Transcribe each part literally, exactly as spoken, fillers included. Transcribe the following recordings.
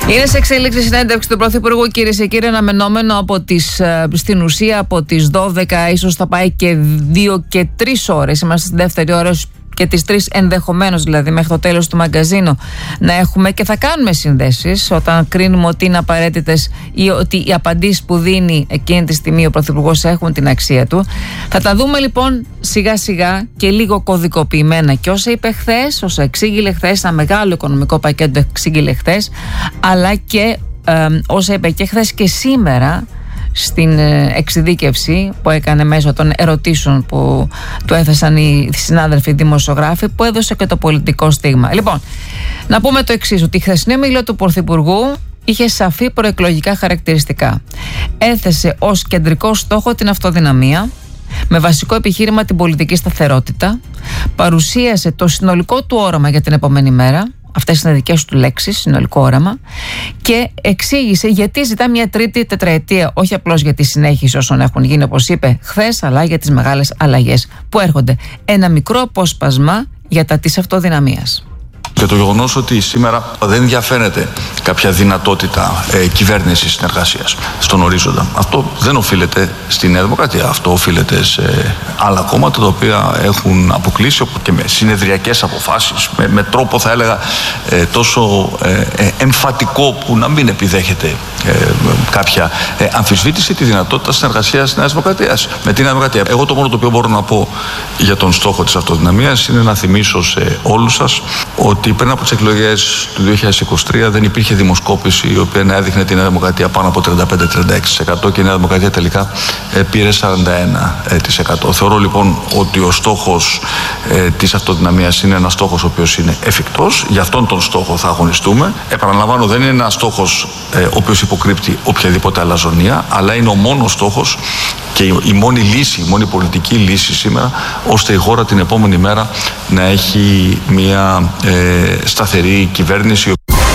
Είναι σε εξέλιξη συνέντευξη του Πρωθυπουργού, κυρίες και κύριοι, αναμενόμενο από τις, στην ουσία από τις δώδεκα, ίσως θα πάει και δύο και τρεις ώρες. Είμαστε στη δεύτερη ώρα και τις τρεις ενδεχομένως, δηλαδή μέχρι το τέλος του μαγκαζίνου, να έχουμε και θα κάνουμε συνδέσεις όταν κρίνουμε ότι είναι απαραίτητες ή ότι οι απαντήσεις που δίνει εκείνη τη στιγμή ο Πρωθυπουργός έχουν την αξία του. Θα τα δούμε λοιπόν σιγά σιγά και λίγο κωδικοποιημένα και όσα είπε χθες, όσα εξήγηλε χθες, ένα μεγάλο οικονομικό πακέτο εξήγηλε χθες, αλλά και ε, όσα είπε και χθες και σήμερα στην εξειδίκευση που έκανε μέσω των ερωτήσεων που του έθεσαν οι συνάδελφοι δημοσιογράφοι, που έδωσε και το πολιτικό στίγμα. Λοιπόν, να πούμε το εξής, ότι η χθεσινή ομιλία του Πρωθυπουργού είχε σαφή προεκλογικά χαρακτηριστικά. Έθεσε ως κεντρικό στόχο την αυτοδυναμία, με βασικό επιχείρημα την πολιτική σταθερότητα, παρουσίασε το συνολικό του όραμα για την επόμενη μέρα. Αυτές είναι δικές του λέξεις, συνολικό όραμα, και εξήγησε γιατί ζητά μια τρίτη τετραετία, όχι απλώς για τη συνέχιση όσων έχουν γίνει, όπως είπε χθες, αλλά για τις μεγάλες αλλαγές που έρχονται. Ένα μικρό απόσπασμα για τα της αυτοδυναμίας. Και το γεγονός ότι σήμερα δεν διαφαίνεται κάποια δυνατότητα ε, κυβέρνησης συνεργασίας στον ορίζοντα. Αυτό δεν οφείλεται στη Νέα Δημοκρατία. Αυτό οφείλεται σε άλλα κόμματα τα οποία έχουν αποκλείσει και με συνεδριακές αποφάσεις, με, με τρόπο θα έλεγα ε, τόσο ε, ε, εμφατικό που να μην επιδέχεται ε, κάποια ε, αμφισβήτηση τη δυνατότητα συνεργασίας της Νέας Δημοκρατίας με την Νέα Δημοκρατία. Εγώ το μόνο το οποίο μπορώ να πω για τον στόχο της αυτοδυναμίας είναι να θυμίσω σε όλους σας ότι πριν από τις εκλογές του δύο χιλιάδες είκοσι τρία δεν υπήρχε δημοσκόπηση η οποία να έδειχνε τη Νέα Δημοκρατία πάνω από τριάντα πέντε με τριάντα έξι τοις εκατό και η Νέα Δημοκρατία τελικά πήρε σαράντα ένα τοις εκατό. Θεωρώ λοιπόν ότι ο στόχος ε, της αυτοδυναμίας είναι ένας στόχος ο οποίος είναι εφικτός. Για αυτόν τον στόχο θα αγωνιστούμε. Επαναλαμβάνω, δεν είναι ένας στόχος ε, ο οποίος υποκρύπτει οποιαδήποτε αλαζονία, αλλά είναι ο μόνος στόχος και η, η μόνη λύση, η μόνη πολιτική λύση σήμερα, ώστε η χώρα την επόμενη μέρα να έχει μια ε, σταθερή κυβέρνηση.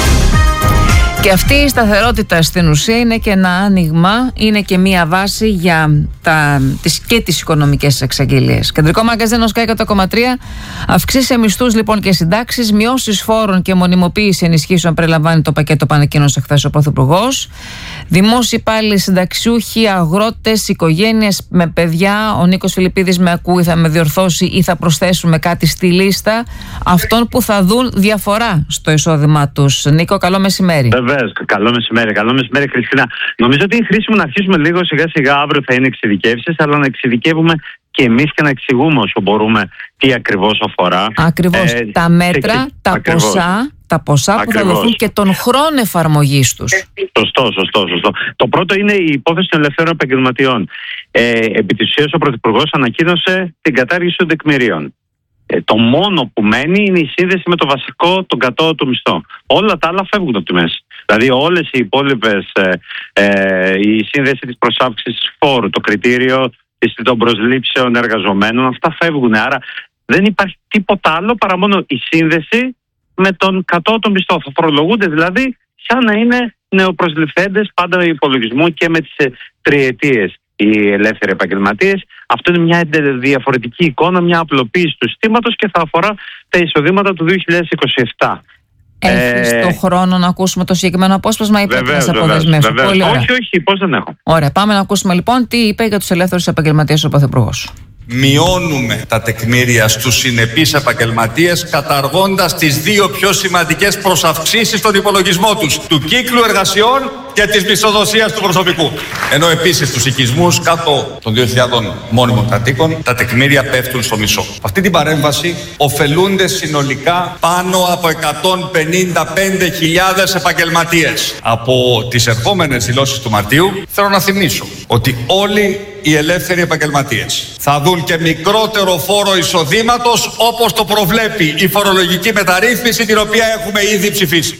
Και αυτή η σταθερότητα στην ουσία είναι και ένα άνοιγμα, είναι και μία βάση για τα, τις, και τις οικονομικές εξαγγελίες. Κεντρικό μαγκαζίνο Sky εκατό κόμμα τρία, αυξήσει σε μισθούς λοιπόν και συντάξεις, μειώσεις φόρων και μονιμοποίηση ενισχύσεων περιλαμβάνει το πακέτο που ανακοίνωσε χθες ο Πρωθυπουργός. Δημόσιοι υπάλληλοι, συνταξιούχοι, αγρότες, οικογένειες με παιδιά. Ο Νίκος Φιλιππίδης με ακούει, θα με διορθώσει ή θα προσθέσουμε κάτι στη λίστα αυτών που θα δουν διαφορά στο εισόδημά τους. Νίκο, καλό μεσημέρι. Βεβαίως, καλό μεσημέρι, καλό μεσημέρι, Χριστίνα. Νομίζω ότι είναι χρήσιμο να αρχίσουμε λίγο σιγά σιγά. Αύριο θα είναι εξειδικεύσεις, αλλά να εξειδικεύουμε και εμείς και να εξηγούμε όσο μπορούμε τι ακριβώς αφορά. Ακριβώς. Ε, τα μέτρα, και, τα ακριβώς. ποσά, τα ποσά που θα δοθούν και τον χρόνο εφαρμογής τους. Σωστό, σωστό, σωστό. Το πρώτο είναι η υπόθεση των ελευθέρων επαγγελματιών. Ε, επί της ουσίας ο Πρωθυπουργός ανακοίνωσε την κατάργηση των τεκμηρίων. Ε, το μόνο που μένει είναι η σύνδεση με το βασικό, τον κατώτατο μισθό. Όλα τα άλλα φεύγουν από τη μέση. Δηλαδή όλες οι υπόλοιπες, ε, ε, η σύνδεση της προσάυξησης φόρου, το κριτήριο των προσλήψεων εργαζομένων, αυτά φεύγουν. Άρα δεν υπάρχει τίποτα άλλο παρά μόνο η σύνδεση με τον κατώτατο μισθό. Θα φορολογούνται δηλαδή σαν να είναι νεοπροσληφθέντες πάντα υπολογισμού και με τις ε, τριετίες οι ελεύθεροι επαγγελματίες. Αυτό είναι μια διαφορετική εικόνα, μια απλοποίηση του συστήματος και θα αφορά τα εισοδήματα του δύο χιλιάδες είκοσι επτά. Έχεις ε... το χρόνο να ακούσουμε το συγκεκριμένο απόσπασμα ή πρέπει να σε αποδεσμεύσω? Πολύ ωραία. Όχι, όχι, πώς δεν έχω. Ωραία, πάμε να ακούσουμε λοιπόν τι είπε για τους ελεύθερους επαγγελματίες ο Πρωθυπουργός. Μειώνουμε τα τεκμήρια στους συνεπείς επαγγελματίες, καταργώντας τις δύο πιο σημαντικές προσαυξήσεις στον υπολογισμό τους, του κύκλου εργασιών και της μισθοδοσίας του προσωπικού. Ενώ επίσης στους οικισμούς κάτω των δύο χιλιάδων μόνιμων κατοίκων τα τεκμήρια πέφτουν στο μισό. Αυτή την παρέμβαση ωφελούνται συνολικά πάνω από εκατόν πενήντα πέντε χιλιάδες επαγγελματίες. Από τις ερχόμενες δηλώσεις του Μαρτίου θέλω να θυμίσω ότι όλοι οι ελεύθεροι επαγγελματίες θα δουν και μικρότερο φόρο εισοδήματος, όπως το προβλέπει η φορολογική μεταρρύθμιση την οποία έχουμε ήδη ψηφίσει.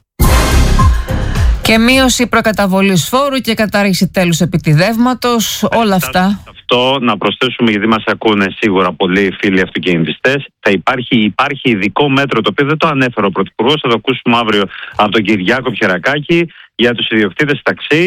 Και μείωση προκαταβολής φόρου και κατάργηση τέλους επιτιδεύματος, όλα αυτά. Αυτό να προσθέσουμε, γιατί μας ακούνε σίγουρα πολλοί φίλοι αυτοκινητιστές, θα υπάρχει, υπάρχει ειδικό μέτρο το οποίο δεν το ανέφερε ο Πρωθυπουργός, θα το ακούσουμε αύριο από τον Κυριάκο Πιερακάκη, για τους ιδιοκτήτες ταξί.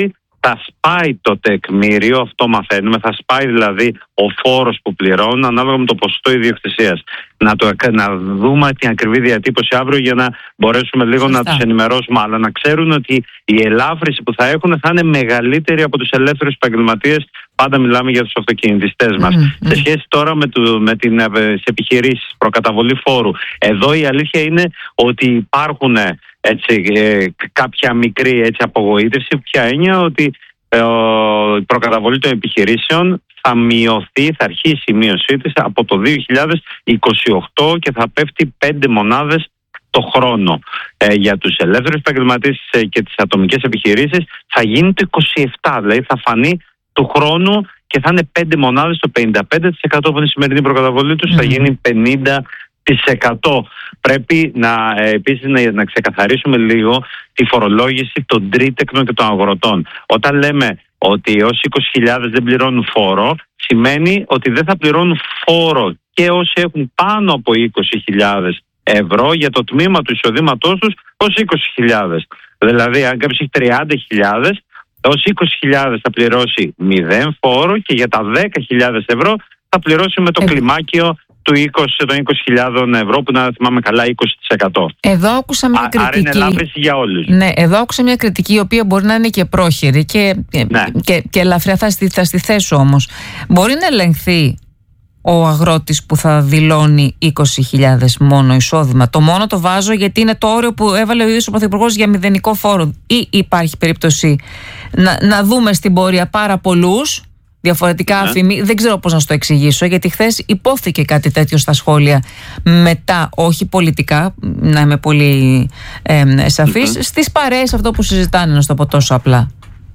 θα σπάει το τεκμήριο, αυτό μαθαίνουμε, θα σπάει δηλαδή ο φόρος που πληρώνουν ανάλογα με το ποσοστό ιδιοκτησίας. Να, το, να δούμε την ακριβή διατύπωση αύριο για να μπορέσουμε λίγο Σωστά. να τους ενημερώσουμε, αλλά να ξέρουν ότι η ελάφρυνση που θα έχουν θα είναι μεγαλύτερη από τους ελεύθερους επαγγελματίες. Πάντα μιλάμε για τους αυτοκινητιστές μας. Mm-hmm. Σε σχέση τώρα με, το, με τις επιχειρήσεις, προκαταβολή φόρου, εδώ η αλήθεια είναι ότι υπάρχουν έτσι, ε, κάποια μικρή έτσι, απογοήτευση. Ποια έννοια ότι ε, η προκαταβολή των επιχειρήσεων θα μειωθεί, θα αρχίσει η μείωσή της από το δύο χιλιάδες είκοσι οκτώ και θα πέφτει πέντε μονάδες το χρόνο. Ε, για τους ελεύθερους επαγγελματίες και τις ατομικές επιχειρήσεις θα γίνει το είκοσι επτά, δηλαδή θα φανεί του χρόνου και θα είναι πέντε μονάδες, το πενήντα πέντε τοις εκατό από τη σημερινή προκαταβολή τους mm. θα γίνει πενήντα τοις εκατό. Πρέπει να, ε, επίσης να, να ξεκαθαρίσουμε λίγο τη φορολόγηση των τρίτεκνων και των αγροτών. Όταν λέμε ότι όσοι είκοσι χιλιάδες δεν πληρώνουν φόρο, σημαίνει ότι δεν θα πληρώνουν φόρο και όσοι έχουν πάνω από είκοσι χιλιάδες ευρώ για το τμήμα του εισοδήματός τους ως είκοσι χιλιάδες. Δηλαδή αν κάποιος έχει τριάντα χιλιάδες, ως είκοσι χιλιάδες θα πληρώσει μηδέν φόρο και για τα δέκα χιλιάδες ευρώ θα πληρώσει με το ε... κλιμάκιο του είκοσι, των είκοσι χιλιάδων ευρώ που να θυμάμαι καλά είκοσι τοις εκατό. Εδώ άκουσα μια Α, κριτική. Άρα είναι ελάφρυνση για όλους. Ναι, εδώ άκουσα μια κριτική η οποία μπορεί να είναι και πρόχειρη και, ναι. και, και ελαφριά. Θα στη, θα στη θέσω όμως. Μπορεί να ελεγχθεί ο αγρότης που θα δηλώνει είκοσι χιλιάδες μόνο εισόδημα? Το μόνο το βάζω γιατί είναι το όριο που έβαλε ο ίδιος ο Πρωθυπουργός για μηδενικό φόρο. Ή υπάρχει περίπτωση να, να δούμε στην πορεία πάρα πολλούς διαφορετικά ναι. αφημί, δεν ξέρω πώς να σου το εξηγήσω, γιατί χθες υπόθηκε κάτι τέτοιο στα σχόλια μετά, όχι πολιτικά, να είμαι πολύ ε, σαφής, mm-hmm. στις παρέες αυτό που συζητάνε, να σου το πω τόσο απλά.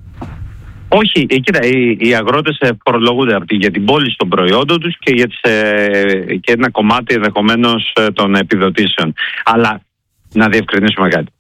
Όχι, κοίτα, οι, οι αγρότες φορολογούνται για την πώληση των προϊόντων τους και, για τις, ε, και ένα κομμάτι ενδεχομένως των επιδοτήσεων. Αλλά να διευκρινίσουμε κάτι.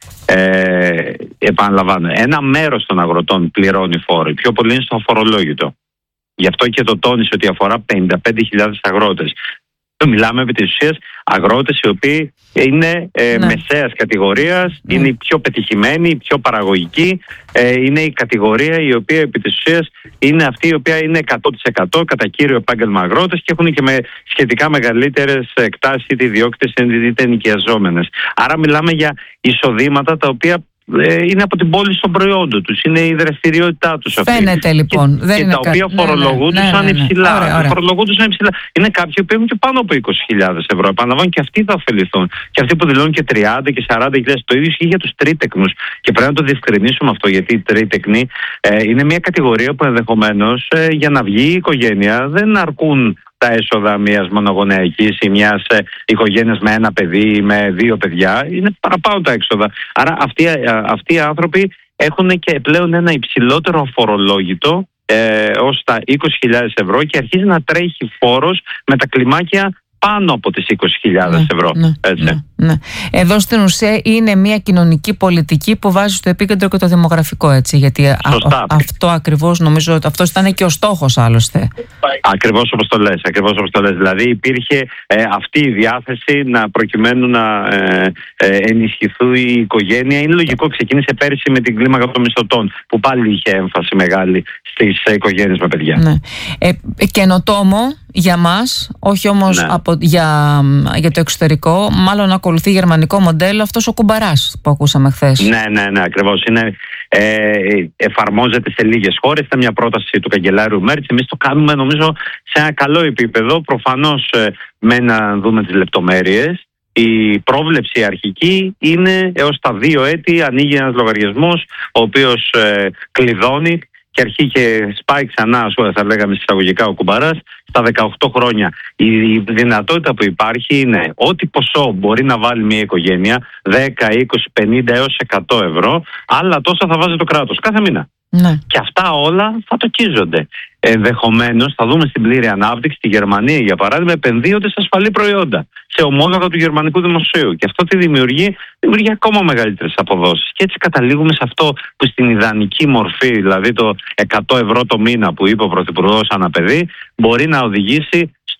Ε, επαναλαμβάνω, ένα μέρος των αγροτών πληρώνει φόρο, πιο πολύ είναι στο αφορολόγητο. Γι' αυτό και το τόνισε ότι αφορά πενήντα πέντε χιλιάδες αγρότες. Μιλάμε επί της ουσίας αγρότες οι οποίοι είναι ε, ναι. μεσαίας κατηγορίας, ναι. είναι οι πιο πετυχημένοι, οι πιο παραγωγικοί, ε, είναι η κατηγορία η οποία επί της ουσίας είναι αυτή η οποία είναι εκατό τοις εκατό κατά κύριο επάγγελμα αγρότες και έχουν και με σχετικά μεγαλύτερες εκτάσεις είτε ιδιόκτητες είτε ενοικιαζόμενες. Άρα μιλάμε για εισοδήματα τα οποία είναι από την πώληση των προϊόντων τους, είναι η δραστηριότητά τους αυτή. Φαίνεται λοιπόν. Και, δεν και είναι τα κα... οποία φορολογούνται ναι, ναι, ναι, ναι. υψηλά. Ωραία, ωραία. Φορολογούνται υψηλά. Είναι κάποιοι που έχουν και πάνω από είκοσι χιλιάδες ευρώ. Επαναλαμβάνω και αυτοί θα ωφεληθούν. Και αυτοί που δηλώνουν και τριάντα και σαράντα χιλιάδες. Το ίδιο ισχύει για τους τρίτεκνους. Και πρέπει να το διευκρινίσουμε αυτό, γιατί οι τρίτεκνοι ε, είναι μια κατηγορία που ενδεχομένως ε, για να βγει η οικογένεια δεν αρκούν τα έσοδα μιας μονογονεϊκής ή μιας ε, οικογένειας με ένα παιδί ή με δύο παιδιά. Είναι παραπάνω τα έξοδα. Άρα αυτοί, ε, αυτοί οι άνθρωποι έχουν και πλέον ένα υψηλότερο φορολόγητο ε, ως τα είκοσι χιλιάδες ευρώ και αρχίζει να τρέχει φόρος με τα κλιμάκια πάνω από τις είκοσι χιλιάδες ναι, ευρώ. Ναι, έτσι. Ναι, ναι. Εδώ στην ουσία είναι μια κοινωνική πολιτική που βάζει στο επίκεντρο και το δημογραφικό, έτσι. Γιατί α, α, αυτό ακριβώς νομίζω ότι αυτός ήταν και ο στόχος άλλωστε. Ακριβώς όπως το λες. Ακριβώς όπως το λες. Δηλαδή υπήρχε ε, αυτή η διάθεση να προκειμένου να ε, ε, ενισχυθεί η οικογένεια. Είναι λογικό, ξεκίνησε πέρυσι με την κλίμακα των μισθωτών που πάλι είχε έμφαση μεγάλη στις ε, οικογένειες με παιδιά. Ναι. Ε, καινοτόμο για μας, όχι όμως ναι. από, για, για το εξωτερικό, μάλλον ακολουθεί γερμανικό μοντέλο αυτός ο κουμπαράς που ακούσαμε χθες. Ναι, ναι, ναι, ακριβώς. Είναι, ε, εφαρμόζεται σε λίγες χώρες. Ήταν μια πρόταση του καγκελάριου Μέρτς. Εμείς το κάνουμε νομίζω σε ένα καλό επίπεδο. Προφανώς ε, με να δούμε τις λεπτομέρειες. Η πρόβλεψη αρχική είναι έως τα δύο έτη ανοίγει ένας λογαριασμός ο οποίος ε, κλειδώνει και αρχίζει και σπάει ξανά, θα λέγαμε εισαγωγικά, ο κουμπαράς στα δεκαοκτώ χρόνια. Η δυνατότητα που υπάρχει είναι ό,τι ποσό μπορεί να βάλει μια οικογένεια, δέκα, είκοσι, πενήντα έως εκατό ευρώ, άλλα τόσα θα βάζει το κράτος κάθε μήνα. Ναι. Και αυτά όλα θα τοκίζονται. Ενδεχομένως θα δούμε στην πλήρη ανάπτυξη στη Γερμανία, για παράδειγμα, επενδύονται σε ασφαλή προϊόντα, σε ομόλογα του γερμανικού δημοσίου. Και αυτό τι δημιουργεί, δημιουργεί ακόμα μεγαλύτερες αποδόσεις. Και έτσι καταλήγουμε σε αυτό που στην ιδανική μορφή, δηλαδή το εκατό ευρώ το μήνα που είπε ο Πρωθυπουργός ανά παιδί, μπορεί να οδηγήσει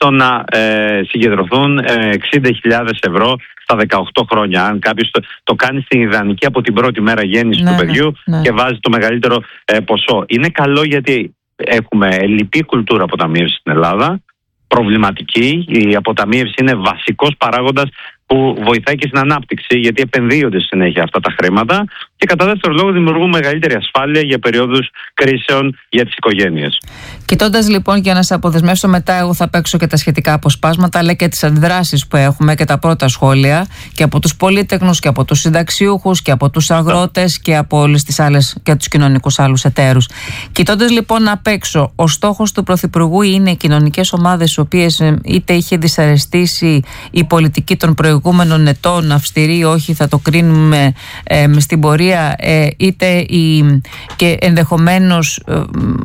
στο να ε, συγκεντρωθούν ε, εξήντα χιλιάδες ευρώ στα δεκαοκτώ χρόνια. Αν κάποιος το, το κάνει στην ιδανική από την πρώτη μέρα γέννηση ναι, του παιδιού ναι, ναι. και βάζει το μεγαλύτερο ε, ποσό. Είναι καλό γιατί έχουμε ελλειπή κουλτούρα αποταμίευσης στην Ελλάδα, προβληματική. Η αποταμίευση είναι βασικός παράγοντας που βοηθάει και στην ανάπτυξη, γιατί επενδύονται συνέχεια αυτά τα χρήματα και κατά δεύτερο λόγο δημιουργούν μεγαλύτερη ασφάλεια για περίοδους κρίσεων για τις οικογένειες. Κοιτώντας λοιπόν, για να σε αποδεσμεύσω μετά, εγώ θα παίξω και τα σχετικά αποσπάσματα, αλλά και τις αντιδράσεις που έχουμε και τα πρώτα σχόλια και από τους πολίτεχνους και από τους συνταξιούχους και από τους αγρότες και από όλες τις άλλες και τους κοινωνικούς άλλους εταίρους. Κοιτώντας λοιπόν απ' έξω, ο στόχος του Πρωθυπουργού είναι οι κοινωνικές ομάδες, οι οποίες είτε είχε δυσαρεστήσει η πολιτική των προηγούμενων ετών, αυστηρή ή όχι, θα το κρίνουμε ε, στην πορεία, ε, είτε η, και ενδεχομένως ε,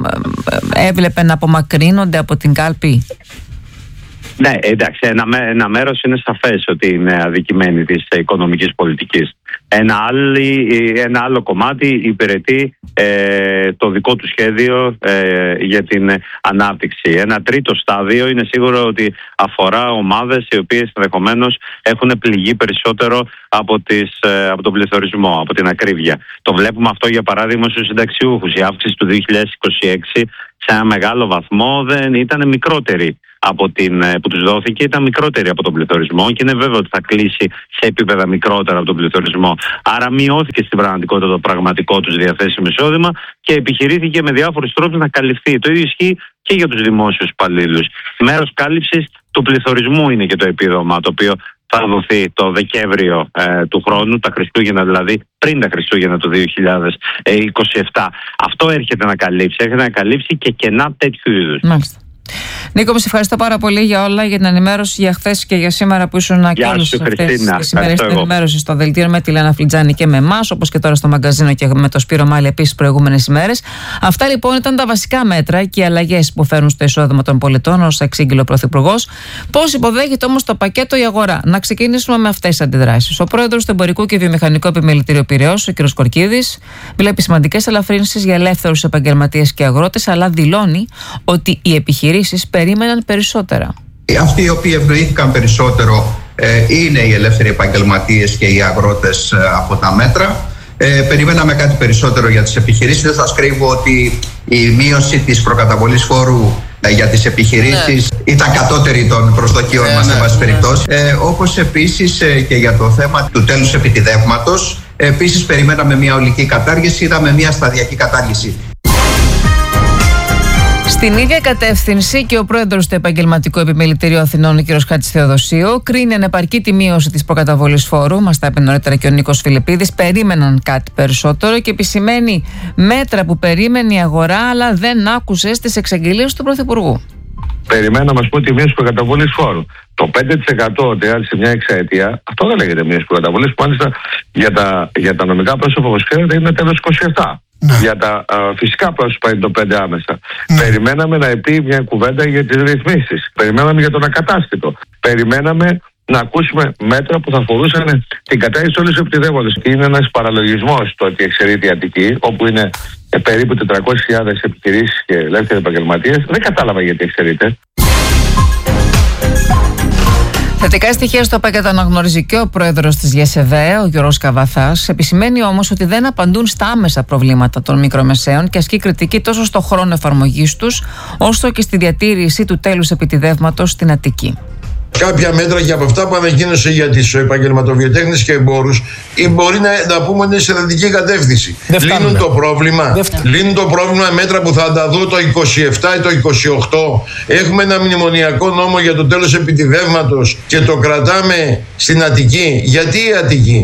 ε, έβλεπε να απομακρύνονται από την κάλπη. Ναι, εντάξει, ένα, ένα μέρος είναι σαφές ότι είναι αδικημένη της οικονομικής πολιτικής. Ένα, άλλη, ένα άλλο κομμάτι υπηρετεί ε, το δικό του σχέδιο ε, για την ανάπτυξη. Ένα τρίτο στάδιο είναι σίγουρο ότι αφορά ομάδες οι οποίες ενδεχομένως έχουν πληγεί περισσότερο από, τις, ε, από τον πληθωρισμό, από την ακρίβεια. Το βλέπουμε αυτό για παράδειγμα στους συνταξιούχους. Η αύξηση του δύο χιλιάδες είκοσι έξι σε ένα μεγάλο βαθμό δεν ήταν μικρότερη από την, που τους δόθηκε, ήταν μικρότερη από τον πληθωρισμό και είναι βέβαιο ότι θα κλείσει σε επίπεδα μικρότερα από τον πληθωρισμό. Άρα μειώθηκε στην πραγματικότητα το πραγματικό τους διαθέσιμο εισόδημα και επιχειρήθηκε με διάφορους τρόπους να καλυφθεί. Το ίδιο ισχύει και για τους δημόσιους υπαλλήλους. Μέρος κάλυψης του πληθωρισμού είναι και το επίδομα, το οποίο θα δοθεί το Δεκέμβριο ε, του χρόνου, τα Χριστούγεννα δηλαδή, πριν τα Χριστούγεννα του δύο χιλιάδες είκοσι επτά. Αυτό έρχεται να καλύψει, έρχεται να καλύψει και κενά τέτοιου είδους. Μάλιστα. Νίκο, με σε ευχαριστώ πάρα πολύ για όλα, για την ενημέρωση για χθες και για σήμερα που ήσουν και όλες αυτές τις ημέρες στην ενημέρωση στο δελτίο με τη Λένα Φλιτζάνη και με εμάς, όπως και τώρα στο μαγκαζίνο και με το Σπύρο Μάλη επίσης προηγούμενες ημέρες. Αυτά λοιπόν ήταν τα βασικά μέτρα και οι αλλαγές που φέρουν στο εισόδημα των πολιτών, ως εξήγηλε ο Πρωθυπουργός. Πώς υποδέχεται όμως το πακέτο η αγορά? Να ξεκινήσουμε με αυτές τις αντιδράσεις. Ο πρόεδρος του Εμπορικού και Βιομηχανικού Επιμελητήριου Πειραιώς, ο κ. Κορκίδης, βλέπει σημαντικές ελαφρύνσεις για ελεύθερους επαγγελματίες και αγρότες, αλλά δηλώνει ότι οι επιχειρήσεις περίμεναν περισσότερα. Αυτοί οι οποίοι ευνοήθηκαν περισσότερο ε, είναι οι ελεύθεροι επαγγελματίες και οι αγρότες ε, από τα μέτρα. Ε, περιμέναμε κάτι περισσότερο για τις επιχειρήσεις. Δεν σας κρύβω ότι η μείωση της προκαταβολής φόρου ε, για τις επιχειρήσεις ναι. ήταν κατώτερη των προσδοκιών ναι, μας, ναι, σε βάση ναι. περιπτώσει. Ε, όπως επίσης ε, και για το θέμα του τέλους επιτιδεύματος. Επίσης περιμέναμε μια ολική κατάργηση, είδαμε μια σταδιακή κατάργηση. Στην ίδια κατεύθυνση και ο πρόεδρος του Επαγγελματικού Επιμελητηρίου Αθηνών, ο κ. Χάτζης Θεοδοσίου, κρίνει ανεπαρκή τη μείωση της προκαταβολής φόρου. Μας τα είπε νωρίτερα και ο Νίκος Φιλιππίδης. Περίμεναν κάτι περισσότερο και επισημαίνει μέτρα που περίμενε η αγορά, αλλά δεν άκουσε στις εξαγγελίες του Πρωθυπουργού. Περιμέναμε, ας πούμε, τη μείωση προκαταβολής φόρου. Το πέντε τοις εκατό ότι άρχισε μια εξαετία, αυτό δεν λέγεται μείωση προκαταβολής, που μάλιστα για τα, για τα νομικά πρόσωπα, όπως ξέρετε, είναι τέλος είκοσι επτά. Ναι. Για τα α, φυσικά πρόσωπα είναι το πέντε άμεσα. Ναι. Περιμέναμε να πει μια κουβέντα για τις ρυθμίσεις. Περιμέναμε για τον ακατάστατο. Περιμέναμε να ακούσουμε μέτρα που θα αφορούσαν την κατάργηση όλες τις επιτιδεύοντες. Είναι ένας παραλογισμός το ότι εξαιρείται η Αττική, όπου είναι ε, περίπου τετρακόσιες χιλιάδες επιχειρήσεις και ελεύθεροι επαγγελματίες. Δεν κατάλαβα γιατί εξαιρείται. Θετικά στοιχεία στο πακέτο αναγνωρίζει και ο πρόεδρος της ΓΕΣΕΒΕ, ο Γιώργος Καβαθάς. Επισημαίνει όμως ότι δεν απαντούν στα άμεσα προβλήματα των μικρομεσαίων και ασκεί κριτική τόσο στο χρόνο εφαρμογής τους, όσο και στη διατήρηση του τέλους επιτιδεύματος στην Αττική. Κάποια μέτρα και από αυτά που ανακοίνωσε για τις επαγγελματοβιοτέχνες και εμπόρους μπορεί να, να πούμε είναι σε θετική κατεύθυνση. Λύνουν το πρόβλημα. Λύνουν το πρόβλημα μέτρα που θα τα δω το είκοσι επτά ή το είκοσι οκτώ. Έχουμε ένα μνημονιακό νόμο για το τέλος επιτιδεύματος και το κρατάμε στην Αττική. Γιατί η Αττική?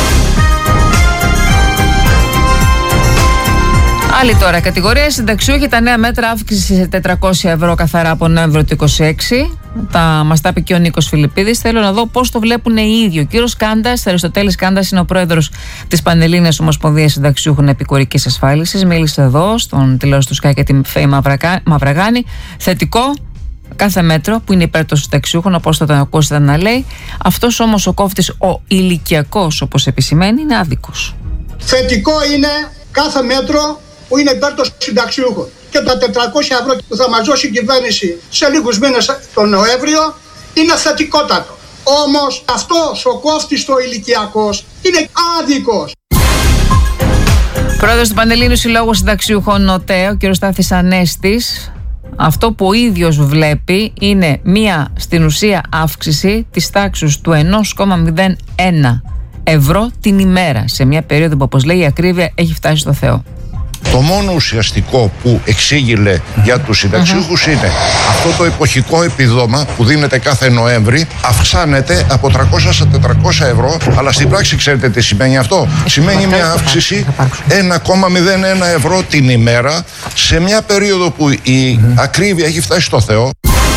Άλλη τώρα κατηγορία συνταξιούχοι, τα νέα μέτρα αύξηση σε τετρακόσια ευρώ καθαρά από Νοέμβριο του είκοσι έξι. Τα μας τα είπε και ο Νίκος Φιλιππίδης. Θέλω να δω πώς το βλέπουν οι ίδιοι. Ο κύριος Κάντας, Αριστοτέλης Κάντας, είναι ο πρόεδρος της Πανελλήνιας Ομοσπονδίας Συνταξιούχων Επικουρικής Ασφάλισης. Μίλησε εδώ στον τηλεόραση του Σκάι και την Φέη Μαυραγάνη. Θετικό κάθε μέτρο που είναι υπέρ των συνταξιούχων, όπως θα τον ακούσετε να λέει. Αυτός όμως ο κόφτης, ο ηλικιακός, όπως επισημαίνει, είναι άδικος. Θετικό είναι κάθε μέτρο που είναι υπέρ των συνταξιούχων. και τα τετρακόσια ευρώ που θα μας δώσει η κυβέρνηση σε λίγους μήνες τον Νοέμβριο είναι θετικότατο. Όμως αυτός ο κόφτης ο ηλικιακός είναι άδικος. Πρόεδρος του Πανελλήνιου Συλλόγου Συνταξιούχων ΟΤΕ, ο κ. Στάθης Ανέστης, αυτό που ο ίδιος βλέπει είναι μία στην ουσία αύξηση της τάξης του ένα κόμμα μηδέν ένα ευρώ την ημέρα, σε μια περίοδο που, όπως λέει, η ακρίβεια έχει φτάσει στο Θεό. Το μόνο ουσιαστικό που εξήγηλε για τους συνταξιούχους uh-huh. είναι αυτό το εποχικό επιδόμα που δίνεται κάθε Νοέμβρη αυξάνεται από τριακόσια σε τετρακόσια ευρώ, αλλά στην πράξη ξέρετε τι σημαίνει αυτό? Σημαίνει μια αύξηση ένα κόμμα μηδέν ένα ευρώ την ημέρα σε μια περίοδο που η uh-huh. ακρίβεια έχει φτάσει στο Θεό.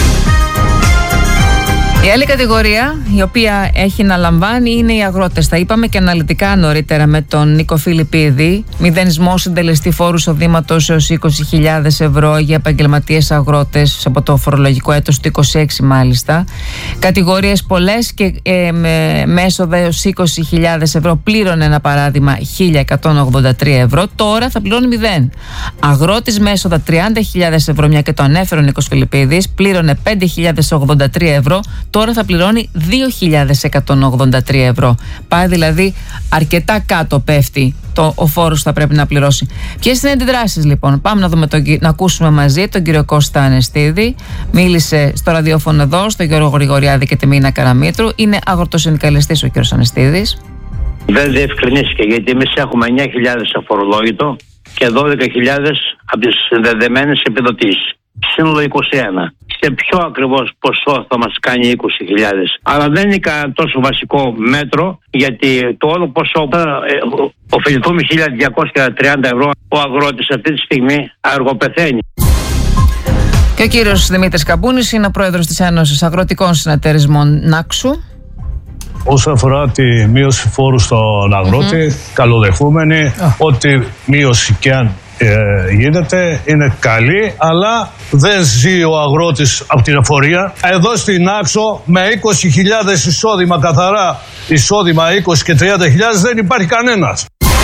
Η άλλη κατηγορία η οποία έχει να λαμβάνει είναι οι αγρότες. Τα είπαμε και αναλυτικά νωρίτερα με τον Νίκο Φιλιππίδη. Μηδενισμό συντελεστή φόρου εισοδήματος έως είκοσι χιλιάδες ευρώ για επαγγελματίες αγρότες από το φορολογικό έτος του είκοσι έξι μάλιστα. Κατηγορίες πολλές και ε, με, με έσοδα έως είκοσι χιλιάδες ευρώ πλήρωνε ένα παράδειγμα χίλια εκατόν ογδόντα τρία ευρώ. Τώρα θα πληρώνει μηδέν. Αγρότης με έσοδα τριάντα χιλιάδες ευρώ, μια και το ανέφερε ο Νίκος Φιλιππίδης, πλήρωνε πέντε χιλιάδες ογδόντα τρία ευρώ. Τώρα θα πληρώνει δύο χιλιάδες εκατόν ογδόντα τρία ευρώ. Πάει δηλαδή αρκετά κάτω, πέφτει το, ο φόρος θα πρέπει να πληρώσει. Ποιες είναι οι αντιδράσεις λοιπόν? Πάμε να, δούμε τον, να ακούσουμε μαζί τον κύριο Κώστα Ανεστίδη. Μίλησε στο ραδιόφωνο εδώ, στον Γιώργο Γρηγοριάδη και τη Μίνα Καραμήτρου. Είναι αγροτοσυνδικαλιστής ο κύριος Ανεστίδης. Δεν διευκρινίστηκε, γιατί εμείς έχουμε εννιά χιλιάδες αφορολόγητο και δώδεκα χιλιάδες από τις συνδεδεμένες επιδοτήσεις. Σύνολο είκοσι ένα. Σε ποιο ακριβώς ποσό θα μας κάνει είκοσι χιλιάδες? Αλλά δεν είναι κανένα τόσο βασικό μέτρο, γιατί το όλο ποσό θα ε, ωφεληθούμε χίλια διακόσια τριάντα ευρώ. Ο αγρότης αυτή τη στιγμή αργοπεθαίνει. Και ο κύριος Δημήτρης Καμπούνης είναι ο πρόεδρος της Ένωσης Αγροτικών Συνεταιρισμών Νάξου. Όσον αφορά τη μείωση φόρου στον αγρότη, mm-hmm. καλοδεχούμενη, oh. ό,τι μείωση και αν ε, γίνεται είναι καλή, αλλά δεν ζει ο αγρότης από την εφορία. Εδώ στην Νάξο με είκοσι χιλιάδες εισόδημα, καθαρά εισόδημα είκοσι και τριάντα χιλιάδες, δεν υπάρχει κανένας.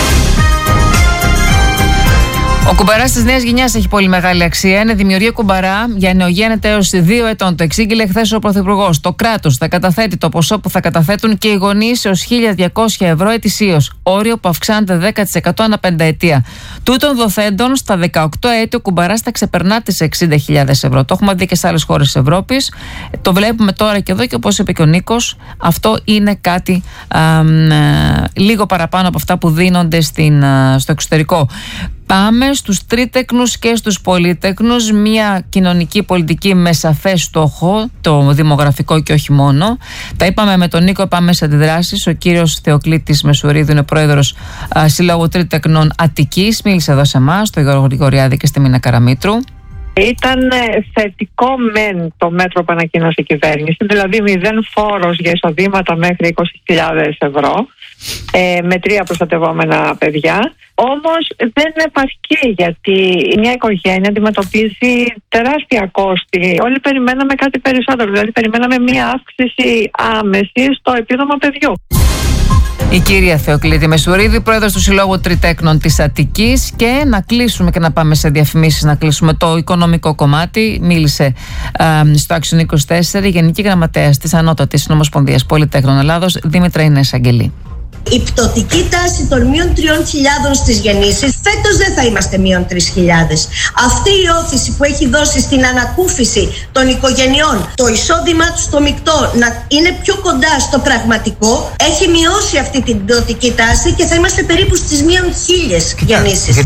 Ο κουμπαράς της νέας γενιάς έχει πολύ μεγάλη αξία. Είναι δημιουργία κουμπαρά για νεογέννητα έως δύο ετών. Το εξήγηλε χθες ο Πρωθυπουργός. Το κράτος θα καταθέτει το ποσό που θα καταθέτουν και οι γονείς έως χίλια διακόσια ευρώ ετησίως. Όριο που αυξάνεται δέκα τοις εκατό ανά πενταετία. Τούτων δοθέντων, στα δεκαοκτώ έτη ο κουμπαράς θα ξεπερνά τις εξήντα χιλιάδες ευρώ. Το έχουμε δει και σε άλλες χώρες της Ευρώπης. Το βλέπουμε τώρα και εδώ και όπως είπε και ο Νίκος, αυτό είναι κάτι α, α, λίγο παραπάνω από αυτά που δίνονται στην, α, στο εξωτερικό. Πάμε στους τρίτεκνους και στους πολύτεκνους, μια κοινωνική πολιτική με σαφές στόχο, το δημογραφικό και όχι μόνο. Τα είπαμε με τον Νίκο, πάμε σε αντιδράσεις. Ο κύριος Θεοκλήτης Μεσουρίδου είναι πρόεδρος α, Συλλόγου Τρίτεκνων Αττικής. Μίλησε εδώ σε εμάς, στο Γιώργο Γρηγοριάδη και στη Μίνα Καραμήτρου. Ήταν θετικό μεν το μέτρο που ανακοίνωσε η κυβέρνηση, δηλαδή μηδέν φόρος για εισοδήματα μέχρι είκοσι χιλιάδες ευρώ, ε, με τρία προστατευόμενα παιδιά. Όμως δεν επαρκεί, γιατί μια οικογένεια αντιμετωπίζει τεράστια κόστη. Όλοι περιμέναμε κάτι περισσότερο, δηλαδή περιμέναμε μια αύξηση άμεση στο επίδομα παιδιού. Η κυρία Θεοκλήτη Μεσουρίδη, πρόεδρος του Συλλόγου Τριτέκνων της Αττικής. Και να κλείσουμε και να πάμε σε διαφημίσεις, να κλείσουμε το οικονομικό κομμάτι. Μίλησε α, στο Action είκοσι τέσσερα η Γενική Γραμματέας της Ανώτατης Νομοσπονδίας Πολυτέχνων Ελλάδος, Δήμητρα Ινές Αγγελή. Η πτωτική τάση των μείον τριών χιλιάδων στις γεννήσεις, φέτος δεν θα είμαστε μείον τρεις χιλιάδες. Αυτή η όθηση που έχει δώσει στην ανακούφιση των οικογενειών, το εισόδημά τους στο μεικτό να είναι πιο κοντά στο πραγματικό, έχει μειώσει αυτή την πτωτική τάση και θα είμαστε περίπου στις μείον χίλιες γεννήσεις.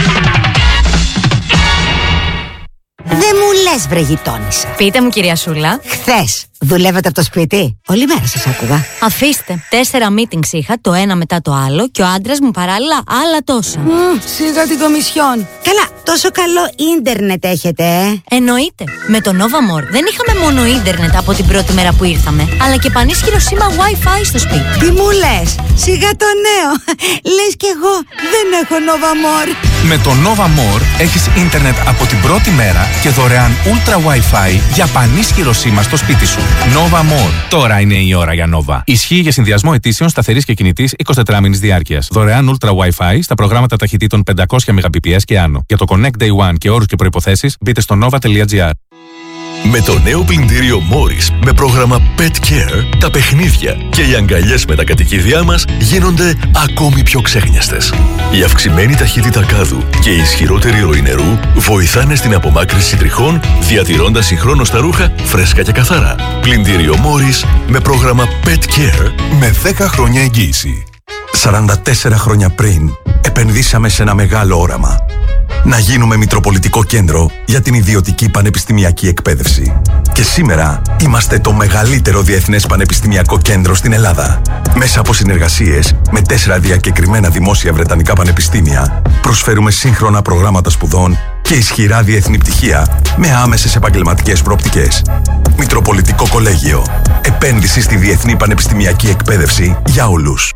Δεν μου λες, βρε γειτόνισσα. Πείτε μου, κυρία Σούλα. Χθες δουλεύετε από το σπίτι? Όλη μέρα σας άκουγα. Αφήστε. Τέσσερα meetings είχα, το ένα μετά το άλλο, και ο άντρας μου παράλληλα άλλα τόσα. Mm, σιγά την κομισιόν. Καλά, τόσο καλό ίντερνετ έχετε, ε? Εννοείται. Με το Nova More δεν είχαμε μόνο ίντερνετ από την πρώτη μέρα που ήρθαμε, αλλά και πανίσχυρο σήμα Wi-Fi στο σπίτι. Τι μου λες? Σιγά το νέο. Λες κι εγώ δεν έχω Nova More. Με το Nova More έχεις ίντερνετ από την πρώτη μέρα και δωρεάν Ultra Wi-Fi για πανίσχυρο σήμα στο σπίτι σου. Nova More. Τώρα είναι η ώρα για Nova. Ισχύει για συνδυασμό ετήσεων σταθερής και κινητής εικοσιτετράωρης διάρκειας. Δωρεάν Ultra Wi-Fi στα προγράμματα ταχυτήτων πεντακόσια μεγαμπιτ και άνω. Για το Connect Day One και όρους και προϋποθέσεις μπείτε στο nova τελεία gr. Με το νέο πλυντήριο Morris με πρόγραμμα Pet Care, τα παιχνίδια και οι αγκαλιές με τα κατοικίδια μας γίνονται ακόμη πιο ξέχνιαστες. Η αυξημένη ταχύτητα κάδου και η ισχυρότερη ροή νερού βοηθάνε στην απομάκρυνση τριχών, διατηρώντας συγχρόνως τα ρούχα φρέσκα και καθαρά. Πλυντήριο Morris με πρόγραμμα Pet Care με δέκα χρόνια εγγύηση. σαράντα τέσσερα χρόνια πριν επενδύσαμε σε ένα μεγάλο όραμα. Να γίνουμε Μητροπολιτικό Κέντρο για την ιδιωτική πανεπιστημιακή εκπαίδευση. Και σήμερα είμαστε το μεγαλύτερο διεθνές πανεπιστημιακό κέντρο στην Ελλάδα. Μέσα από συνεργασίες με τέσσερα διακεκριμένα δημόσια βρετανικά πανεπιστήμια, προσφέρουμε σύγχρονα προγράμματα σπουδών και ισχυρά διεθνή πτυχία με άμεσες επαγγελματικές προοπτικές. Μητροπολιτικό Κολέγιο. Επένδυση στη διεθνή πανεπιστημιακή εκπαίδευση για όλους.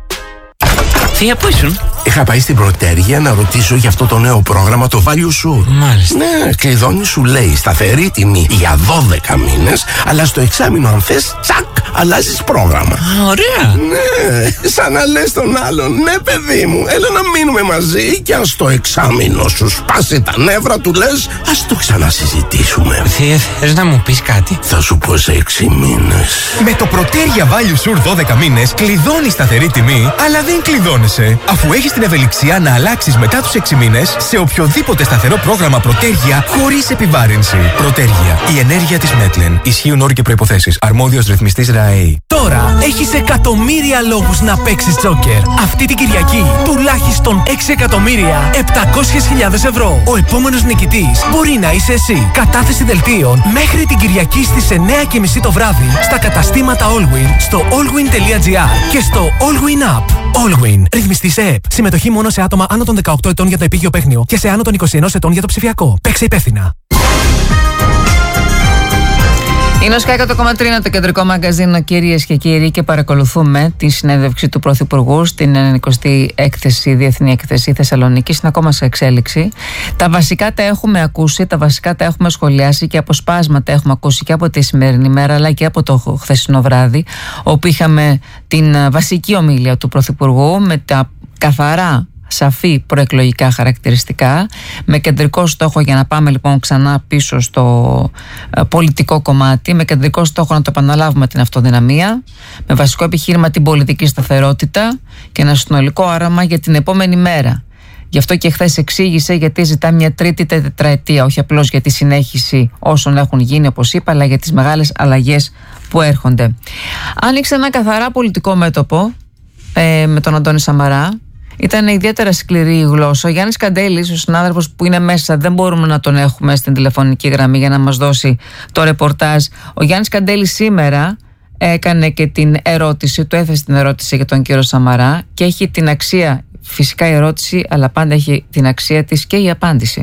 Θεία, πού ήσουν? Είχα πάει στην Πρωτέργεια να ρωτήσω για αυτό το νέο πρόγραμμα, το Value Sure. Μάλιστα. Ναι, κλειδώνει, σου λέει σταθερή τιμή για δώδεκα μήνες, αλλά στο εξάμηνο αν θες, τσακ, αλλάζεις πρόγραμμα. Α, ωραία. Ναι, σαν να λες τον άλλον, ναι παιδί μου, έλα να μείνουμε μαζί και αν στο εξάμηνο σου σπάσει τα νεύρα του λες, ας το ξανασυζητήσουμε. Θεία, θες να μου πεις κάτι? Θα σου πω σε έξι μήνες. Με το Πρωτέργεια Value Sure δώδεκα μήνες κλειδώνει σταθερή τιμή, αλλά δεν κλειδώνεσαι, αφού έχεις την ευελιξία να αλλάξεις μετά τους έξι μήνες σε οποιοδήποτε σταθερό πρόγραμμα Πρωτέργεια χωρίς επιβάρυνση. Πρωτέργεια. Η ενέργεια της Μέτλεν. Ισχύουν όροι και προϋποθέσεις. Αρμόδιος ρυθμιστής ΡΑΕΗ. Τώρα έχεις εκατομμύρια λόγους να παίξεις τζόκερ. Αυτή την Κυριακή τουλάχιστον έξι εκατομμύρια επτακόσιες χιλιάδες ευρώ. Ο επόμενος νικητής μπορεί να είσαι εσύ. Κατάθεση δελτίων μέχρι την Κυριακή στις εννιά και μισή το βράδυ στα καταστήματα Allwin, στο allwin τελεία gr και στο Allwin App. Allwin. Ρυθμιστής ΕΕΠ. Συμμετοχή μόνο σε άτομα άνω των δεκαοκτώ ετών για το επίγειο παίχνιο και σε άνω των είκοσι ένα ετών για το ψηφιακό. Παίξε υπεύθυνα. Είναι ο Sky εκατό κόμμα τρία το κεντρικό μαγκαζίνο, κυρίες και κύριοι, και παρακολουθούμε τη συνέντευξη του Πρωθυπουργού στην ενενηκοστή έκθεση, Διεθνή Έκθεση Θεσσαλονίκη. Είναι ακόμα σε εξέλιξη. Τα βασικά τα έχουμε ακούσει, τα βασικά τα έχουμε σχολιάσει και αποσπάσματα έχουμε ακούσει και από τη σημερινή μέρα αλλά και από το χθεσινό βράδυ, όπου είχαμε την βασική ομίλια του Πρωθυπουργού με τα καθαρά σαφή προεκλογικά χαρακτηριστικά, με κεντρικό στόχο, για να πάμε λοιπόν ξανά πίσω στο ε, πολιτικό κομμάτι, με κεντρικό στόχο να το επαναλάβουμε την αυτοδυναμία, με βασικό επιχείρημα την πολιτική σταθερότητα και ένα συνολικό όραμα για την επόμενη μέρα. Γι' αυτό και χθες εξήγησε γιατί ζητά μια τρίτη τετραετία, όχι απλώς για τη συνέχιση όσων έχουν γίνει όπως είπα, αλλά για τις μεγάλες αλλαγές που έρχονται. Άνοιξε ένα καθαρά πολιτικό μέτωπο ε, με τον Αντώνη Σαμαρά. Ήταν ιδιαίτερα σκληρή η γλώσσα. Ο Γιάννης Καντέλης, ο συνάδελφος που είναι μέσα, δεν μπορούμε να τον έχουμε στην τηλεφωνική γραμμή για να μας δώσει το ρεπορτάζ. Ο Γιάννης Καντέλης σήμερα έκανε και την ερώτηση, του έθεσε την ερώτηση για τον κύριο Σαμαρά και έχει την αξία, φυσικά η ερώτηση, αλλά πάντα έχει την αξία της και η απάντηση.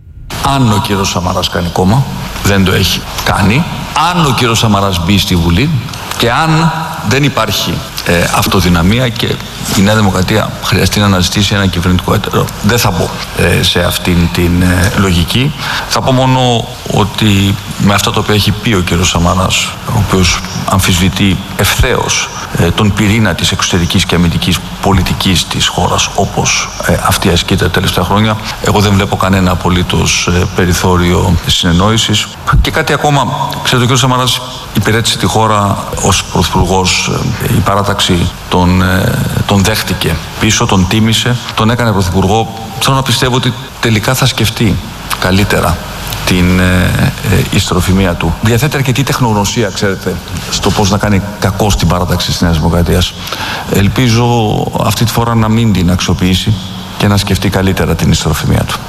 Αν ο κύριος Σαμαράς κάνει κόμμα, δεν το έχει κάνει. Αν ο κύριος Σαμαράς μπει στη Βουλή και αν δεν υπάρχει ε, αυτοδυναμία και η Νέα Δημοκρατία χρειαστεί να αναζητήσει ένα κυβερνητικό έτερο, δεν θα μπω ε, σε αυτήν την ε, λογική. Θα πω μόνο ότι με αυτά τα οποία έχει πει ο κύριος Σαμαράς, ο οποίος αμφισβητεί ευθέως ε, τον πυρήνα της εξωτερικής και αμυντικής πολιτικής της χώρας όπως ε, αυτή ασκείται τα τελευταία χρόνια, εγώ δεν βλέπω κανένα απολύτως ε, περιθώριο συνεννόησης. Και κάτι ακόμα, ξέρετε, ο κύριος Σαμαράς υπηρέτησε τη χώρα ως πρωθυπουργός, ε, η παράταξη τον, ε, τον δέχτηκε πίσω, τον τίμησε, τον έκανε πρωθυπουργό. Θέλω να πιστεύω ότι τελικά θα σκεφτεί καλύτερα την ε, ε, ιστροφημία του. Διαθέτει αρκετή τεχνογνωσία, ξέρετε, στο πώς να κάνει κακό στην παράταξη της Νέας Δημοκρατίας. Ελπίζω αυτή τη φορά να μην την αξιοποιήσει και να σκεφτεί καλύτερα την ιστροφημία του.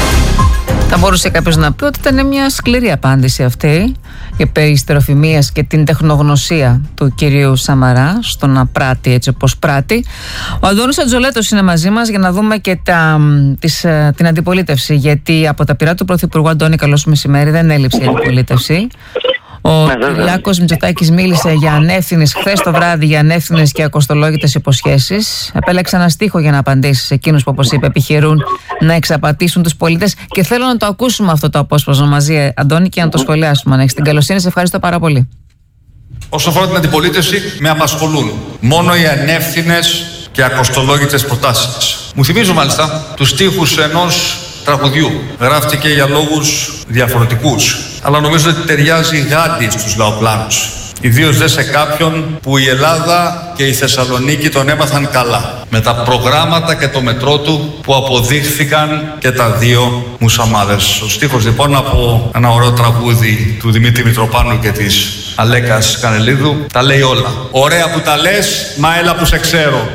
Θα μπορούσε κάποιος να πει ότι ήταν μια σκληρή απάντηση αυτή για περί ιστεροφημίας και την τεχνογνωσία του κυρίου Σαμαρά στο να πράττει έτσι όπως πράττει. Ο Αντώνης Ατζολέτος είναι μαζί μας για να δούμε και τα, τις, την αντιπολίτευση, γιατί από τα πειρά του Πρωθυπουργού Αντώνη, καλώς μεσημέρι, δεν έλειψε η αντιπολίτευση. Ο Κυριάκος Μητσοτάκης μίλησε για ανεύθυνες, χθες το βράδυ, για ανεύθυνες και ακοστολόγητες υποσχέσεις. Επέλεξε ένα στίχο για να απαντήσει σε εκείνους που, όπως είπε, επιχειρούν να εξαπατήσουν τους πολίτες. Και θέλω να το ακούσουμε αυτό το απόσπασμα μαζί, Αντώνη, και να το σχολιάσουμε. Αν έχεις την καλοσύνη, σε ευχαριστώ πάρα πολύ. Όσον αφορά την αντιπολίτευση, με απασχολούν μόνο οι ανεύθυνες και ακοστολόγητες προτάσεις. Μου θυμίζω μάλιστα τους στίχους ενός τραγουδιού. Γράφτηκε για λόγους διαφορετικούς, αλλά νομίζω ότι ταιριάζει γάντι στους λαοπλάνους. Ιδίως δε σε κάποιον που η Ελλάδα και η Θεσσαλονίκη τον έμαθαν καλά. Με τα προγράμματα και το μετρό του που αποδείχθηκαν και τα δύο μουσαμάδες. Ο στίχος λοιπόν από ένα ωραίο τραγούδι του Δημήτρη Μητροπάνου και της Αλέκας Κανελίδου τα λέει όλα. Ωραία που τα λες, μα έλα που σε ξέρω.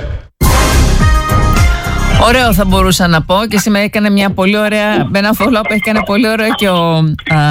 Ωραίο θα μπορούσα να πω, και σήμερα έκανε μια πολύ ωραία, με ένα follow-up έκανε πολύ ωραίο και ο, α,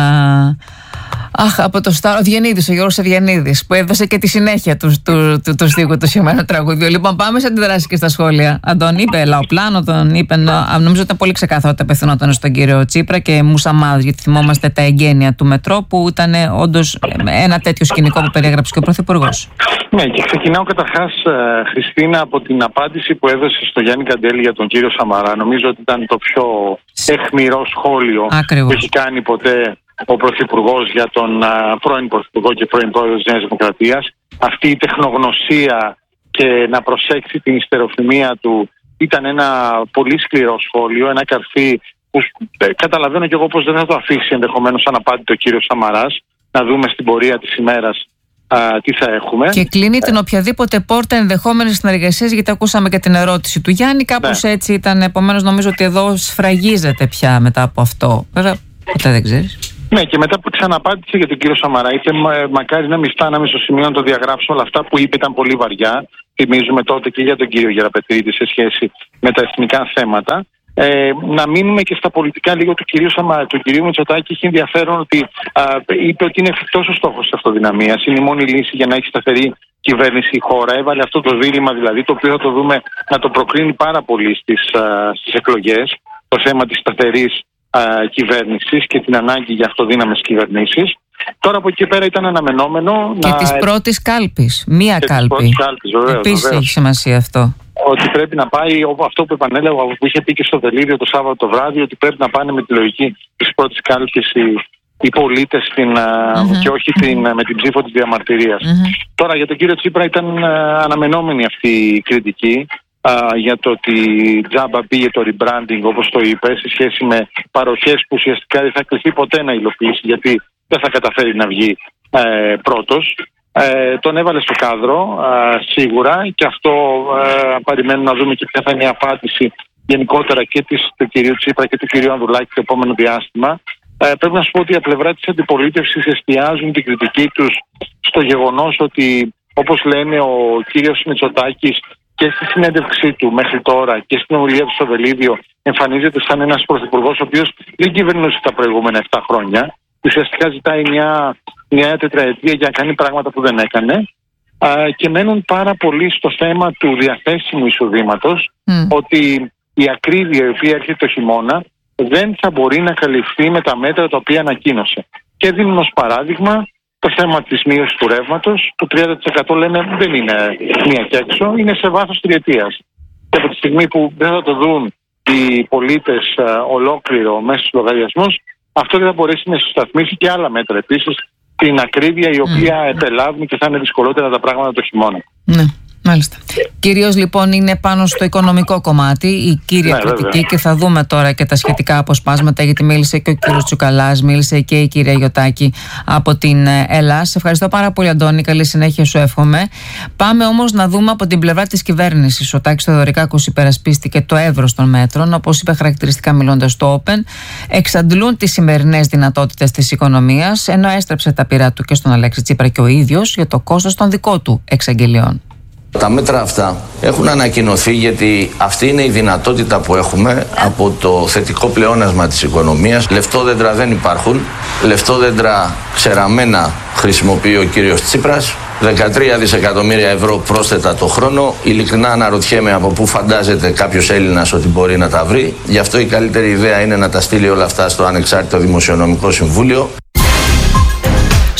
αχ, από το Στάρο, ο Ευγενίδης, ο Γιώργος Ευγενίδης, που έδωσε και τη συνέχεια του, του, του, του στίχου του σήμερα τραγουδιού. Λοιπόν, πάμε σε αντιδράσεις και στα σχόλια. Αντών είπε λαοπλάνο, τον είπε, νομίζω ότι ήταν πολύ ξεκάθαρο ότι απευθυνόταν στον κύριο Τσίπρα και μουσαμάδες, γιατί θυμόμαστε τα εγγένεια του μετρό που ήταν όντως ένα τέτοιο σκηνικό που περιέγραψε και ο Πρωθυπουργός. Ναι, και ξεκινάω καταρχάς, Χριστίνα, από την απάντηση που έδωσε στο Γιάννη Καντέλη για τον κύριο Σαμαρά. Νομίζω ότι ήταν το πιο αιχμηρό σχόλιο Ακριβώς. που έχει κάνει ποτέ ο Πρωθυπουργός για τον α, πρώην Πρωθυπουργό και πρώην Πρόεδρο της Νέας Δημοκρατίας. Αυτή η τεχνογνωσία και να προσέξει την ιστεροφημία του ήταν ένα πολύ σκληρό σχόλιο, ένα καρφί που ε, καταλαβαίνω κι εγώ πως δεν θα το αφήσει ενδεχομένως αναπάντητο ο κύριος Σαμαράς, να δούμε στην πορεία της ημέρας α, τι θα έχουμε. Και κλείνει την οποιαδήποτε πόρτα ενδεχόμενης συνεργασίας, γιατί ακούσαμε και την ερώτηση του Γιάννη, κάπως ναι. έτσι ήταν, επομένως νομίζω ότι εδώ σφραγίζεται πια μετά από αυτό. Βέβαια, ποτέ δεν ξέρεις. Ναι, και μετά που ξαναπάτησε για τον κύριο Σαμαρά, είτε μακάρι να μην φτάναμε στο σημείο να το διαγράψω, όλα αυτά που είπε ήταν πολύ βαριά. Θυμίζουμε τότε και για τον κύριο Γεραπετρίδη σε σχέση με τα εθνικά θέματα. Ε, να μείνουμε και στα πολιτικά λίγο του κυρίου Σαμαρά. Του κυρίου Μητσοτάκη έχει ενδιαφέρον ότι α, είπε ότι είναι εφικτός ο στόχος της αυτοδυναμίας. Είναι η μόνη λύση για να έχει σταθερή κυβέρνηση η χώρα. Έβαλε αυτό το δίλημμα δηλαδή, το οποίο θα το δούμε να το προκρίνει πάρα πολύ στις, στις εκλογές. Το θέμα της σταθερής κυβέρνησης και την ανάγκη για αυτοδύναμες κυβερνήσεις. Τώρα από εκεί πέρα ήταν αναμενόμενο και να... της πρώτης κάλπης, μία και κάλπη. Επίσης έχει σημασία αυτό. Ότι πρέπει να πάει, αυτό που επανέλαβα, που είχε πει και στο Δελίδιο το Σάββατο το βράδυ, ότι πρέπει να πάνε με τη λογική της πρώτης κάλπης οι, οι πολίτες στην, mm-hmm. και όχι την, με την ψήφο της διαμαρτυρίας. Mm-hmm. Τώρα για τον κύριο Τσίπρα ήταν αναμενόμενη αυτή η κριτική. Uh, για το ότι τζάμπα πήγε το rebranding, όπως το είπε, σε σχέση με παροχές που ουσιαστικά δεν θα κληθεί ποτέ να υλοποιήσει, γιατί δεν θα καταφέρει να βγει ε, πρώτος. Ε, τον έβαλε στο κάδρο ε, σίγουρα, και αυτό ε, περιμένουμε να δούμε και ποια θα είναι η απάντηση γενικότερα και της, του κυρίου Τσίπρα και του κυρίου Ανδρουλάκη το επόμενο διάστημα. Ε, πρέπει να σου πω ότι η πλευρά της αντιπολίτευσης εστιάζουν την κριτική τους στο γεγονός ότι, όπως λένε, ο κύριος Μητσοτάκης και στη συνέντευξή του μέχρι τώρα και στην ομιλία του στο Βελίδιο εμφανίζεται σαν ένας πρωθυπουργός ο οποίος δεν κυβερνούσε τα προηγούμενα επτά χρόνια. Ουσιαστικά ζητάει μια, μια τετραετία για να κάνει πράγματα που δεν έκανε. Α, και μένουν πάρα πολύ στο θέμα του διαθέσιμου εισοδήματος, mm. ότι η ακρίβεια η οποία έρχεται το χειμώνα δεν θα μπορεί να καλυφθεί με τα μέτρα τα οποία ανακοίνωσε. Και δίνουν ως παράδειγμα το θέμα της μείωσης του ρεύματος, το τριάντα τοις εκατό λένε δεν είναι μία και έξω, είναι σε βάθος τριετίας. Και από τη στιγμή που δεν θα το δουν οι πολίτες uh, ολόκληρο μέσα στους λογαριασμούς, αυτό δεν θα μπορέσει να συσταθμίσει και άλλα μέτρα. Επίσης, την ακρίβεια η οποία mm. επελάβει και θα είναι δυσκολότερα τα πράγματα το χειμώνα. Ναι. Μάλιστα. Κυρίως λοιπόν είναι πάνω στο οικονομικό κομμάτι η κύρια ναι, κριτική βέβαια. Και θα δούμε τώρα και τα σχετικά αποσπάσματα, γιατί μίλησε και ο κύριος Τσουκαλάς, μίλησε και η κυρία Γιωτάκη από την Ελλάδα. Σε ευχαριστώ πάρα πολύ, Αντώνη, καλή συνέχεια σου εύχομαι. Πάμε όμως να δούμε από την πλευρά της κυβέρνησης. Ο Τάκης Θεοδωρικάκος υπερασπίστηκε το εύρος των μέτρων, όπως είπε χαρακτηριστικά μιλώντας στο Open, εξαντλούν τις σημερινές δυνατότητες της οικονομίας, ενώ έστρεψε τα πειρά του και στον Αλέξη Τσίπρα και ο ίδιος για το κόστος των δικών του εξαγγελιών. Τα μέτρα αυτά έχουν ανακοινωθεί γιατί αυτή είναι η δυνατότητα που έχουμε από το θετικό πλεόνασμα της οικονομίας. Λεφτόδεντρα δεν υπάρχουν. Λεφτόδεντρα ξεραμένα χρησιμοποιεί ο κύριος Τσίπρας. δεκατρία δισεκατομμύρια ευρώ πρόσθετα το χρόνο. Ειλικρινά αναρωτιέμαι από πού φαντάζεται κάποιος Έλληνας ότι μπορεί να τα βρει. Γι' αυτό η καλύτερη ιδέα είναι να τα στείλει όλα αυτά στο Ανεξάρτητο Δημοσιονομικό Συμβούλιο. Στο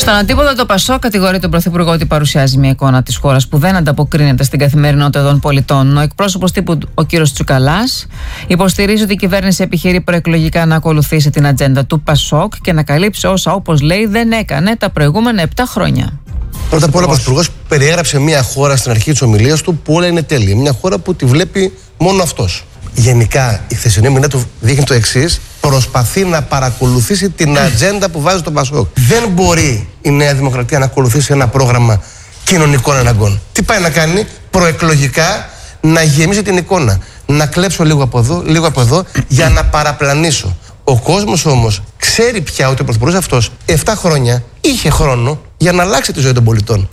Στον αντίποδο, το ΠΑΣΟΚ κατηγορεί τον Πρωθυπουργό ότι παρουσιάζει μια εικόνα της χώρας που δεν ανταποκρίνεται στην καθημερινότητα των πολιτών. Ο εκπρόσωπος τύπου, ο κύριος Τσουκαλάς, υποστηρίζει ότι η κυβέρνηση επιχειρεί προεκλογικά να ακολουθήσει την ατζέντα του ΠΑΣΟΚ και να καλύψει όσα, όπως λέει, δεν έκανε τα προηγούμενα επτά χρόνια. Πρώτα απ' όλα, ο Πρωθυπουργός περιέγραψε μια χώρα στην αρχή της ομιλίας του που όλα είναι τέλεια. Μια χώρα που τη βλέπει μόνο αυτός. Γενικά, η χθεσινή ομιλία του δείχνει το εξής: προσπαθεί να παρακολουθήσει την ατζέντα που βάζει το ΠΑΣΟΚ. Δεν μπορεί η Νέα Δημοκρατία να ακολουθήσει ένα πρόγραμμα κοινωνικών αναγκών. Τι πάει να κάνει? Προεκλογικά να γεμίσει την εικόνα. Να κλέψω λίγο από εδώ, λίγο από εδώ, για να παραπλανήσω. Ο κόσμος όμως ξέρει πια ότι ο Πρωθυπουργός αυτός επτά χρόνια είχε χρόνο για να αλλάξει τη ζωή των πολιτών.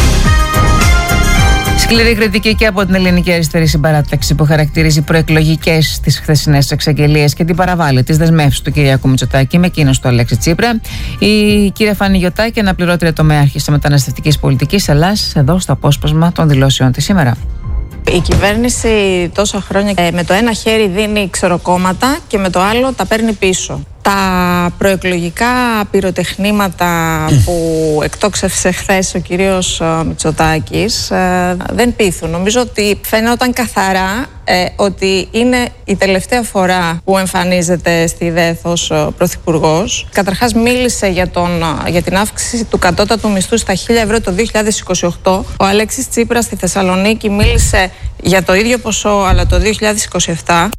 Σκληρή κριτική και από την Ελληνική Αριστερή Συμπαράταξη, που χαρακτηρίζει προεκλογικές τις χθεσινές εξαγγελίες και την παραβάλλει τις δεσμεύσεις του Κυριάκου Μητσοτάκη με εκείνος του Αλέξη Τσίπρα. Η κυρία Φάνη Γιωτάκη, αναπληρώτρια τομέαρχης της μεταναστευτικής πολιτικής Ελλάδας, εδώ στο απόσπασμα των δηλώσεων της σήμερα. Η κυβέρνηση τόσα χρόνια με το ένα χέρι δίνει ξεροκόμματα και με το άλλο τα παίρνει πίσω. Τα προεκλογικά πυροτεχνήματα που εκτόξευσε χθες ο κύριος Μητσοτάκης δεν πείθουν. Νομίζω ότι φαίνονταν καθαρά ε, ότι είναι η τελευταία φορά που εμφανίζεται στη ΔΕΘ ως πρωθυπουργός. Καταρχάς μίλησε για, τον, για την αύξηση του κατώτατου μισθού στα χίλια ευρώ το δύο χιλιάδες είκοσι οκτώ. Ο Αλέξης Τσίπρας στη Θεσσαλονίκη μίλησε για το ίδιο ποσό, αλλά το δύο χιλιάδες είκοσι επτά.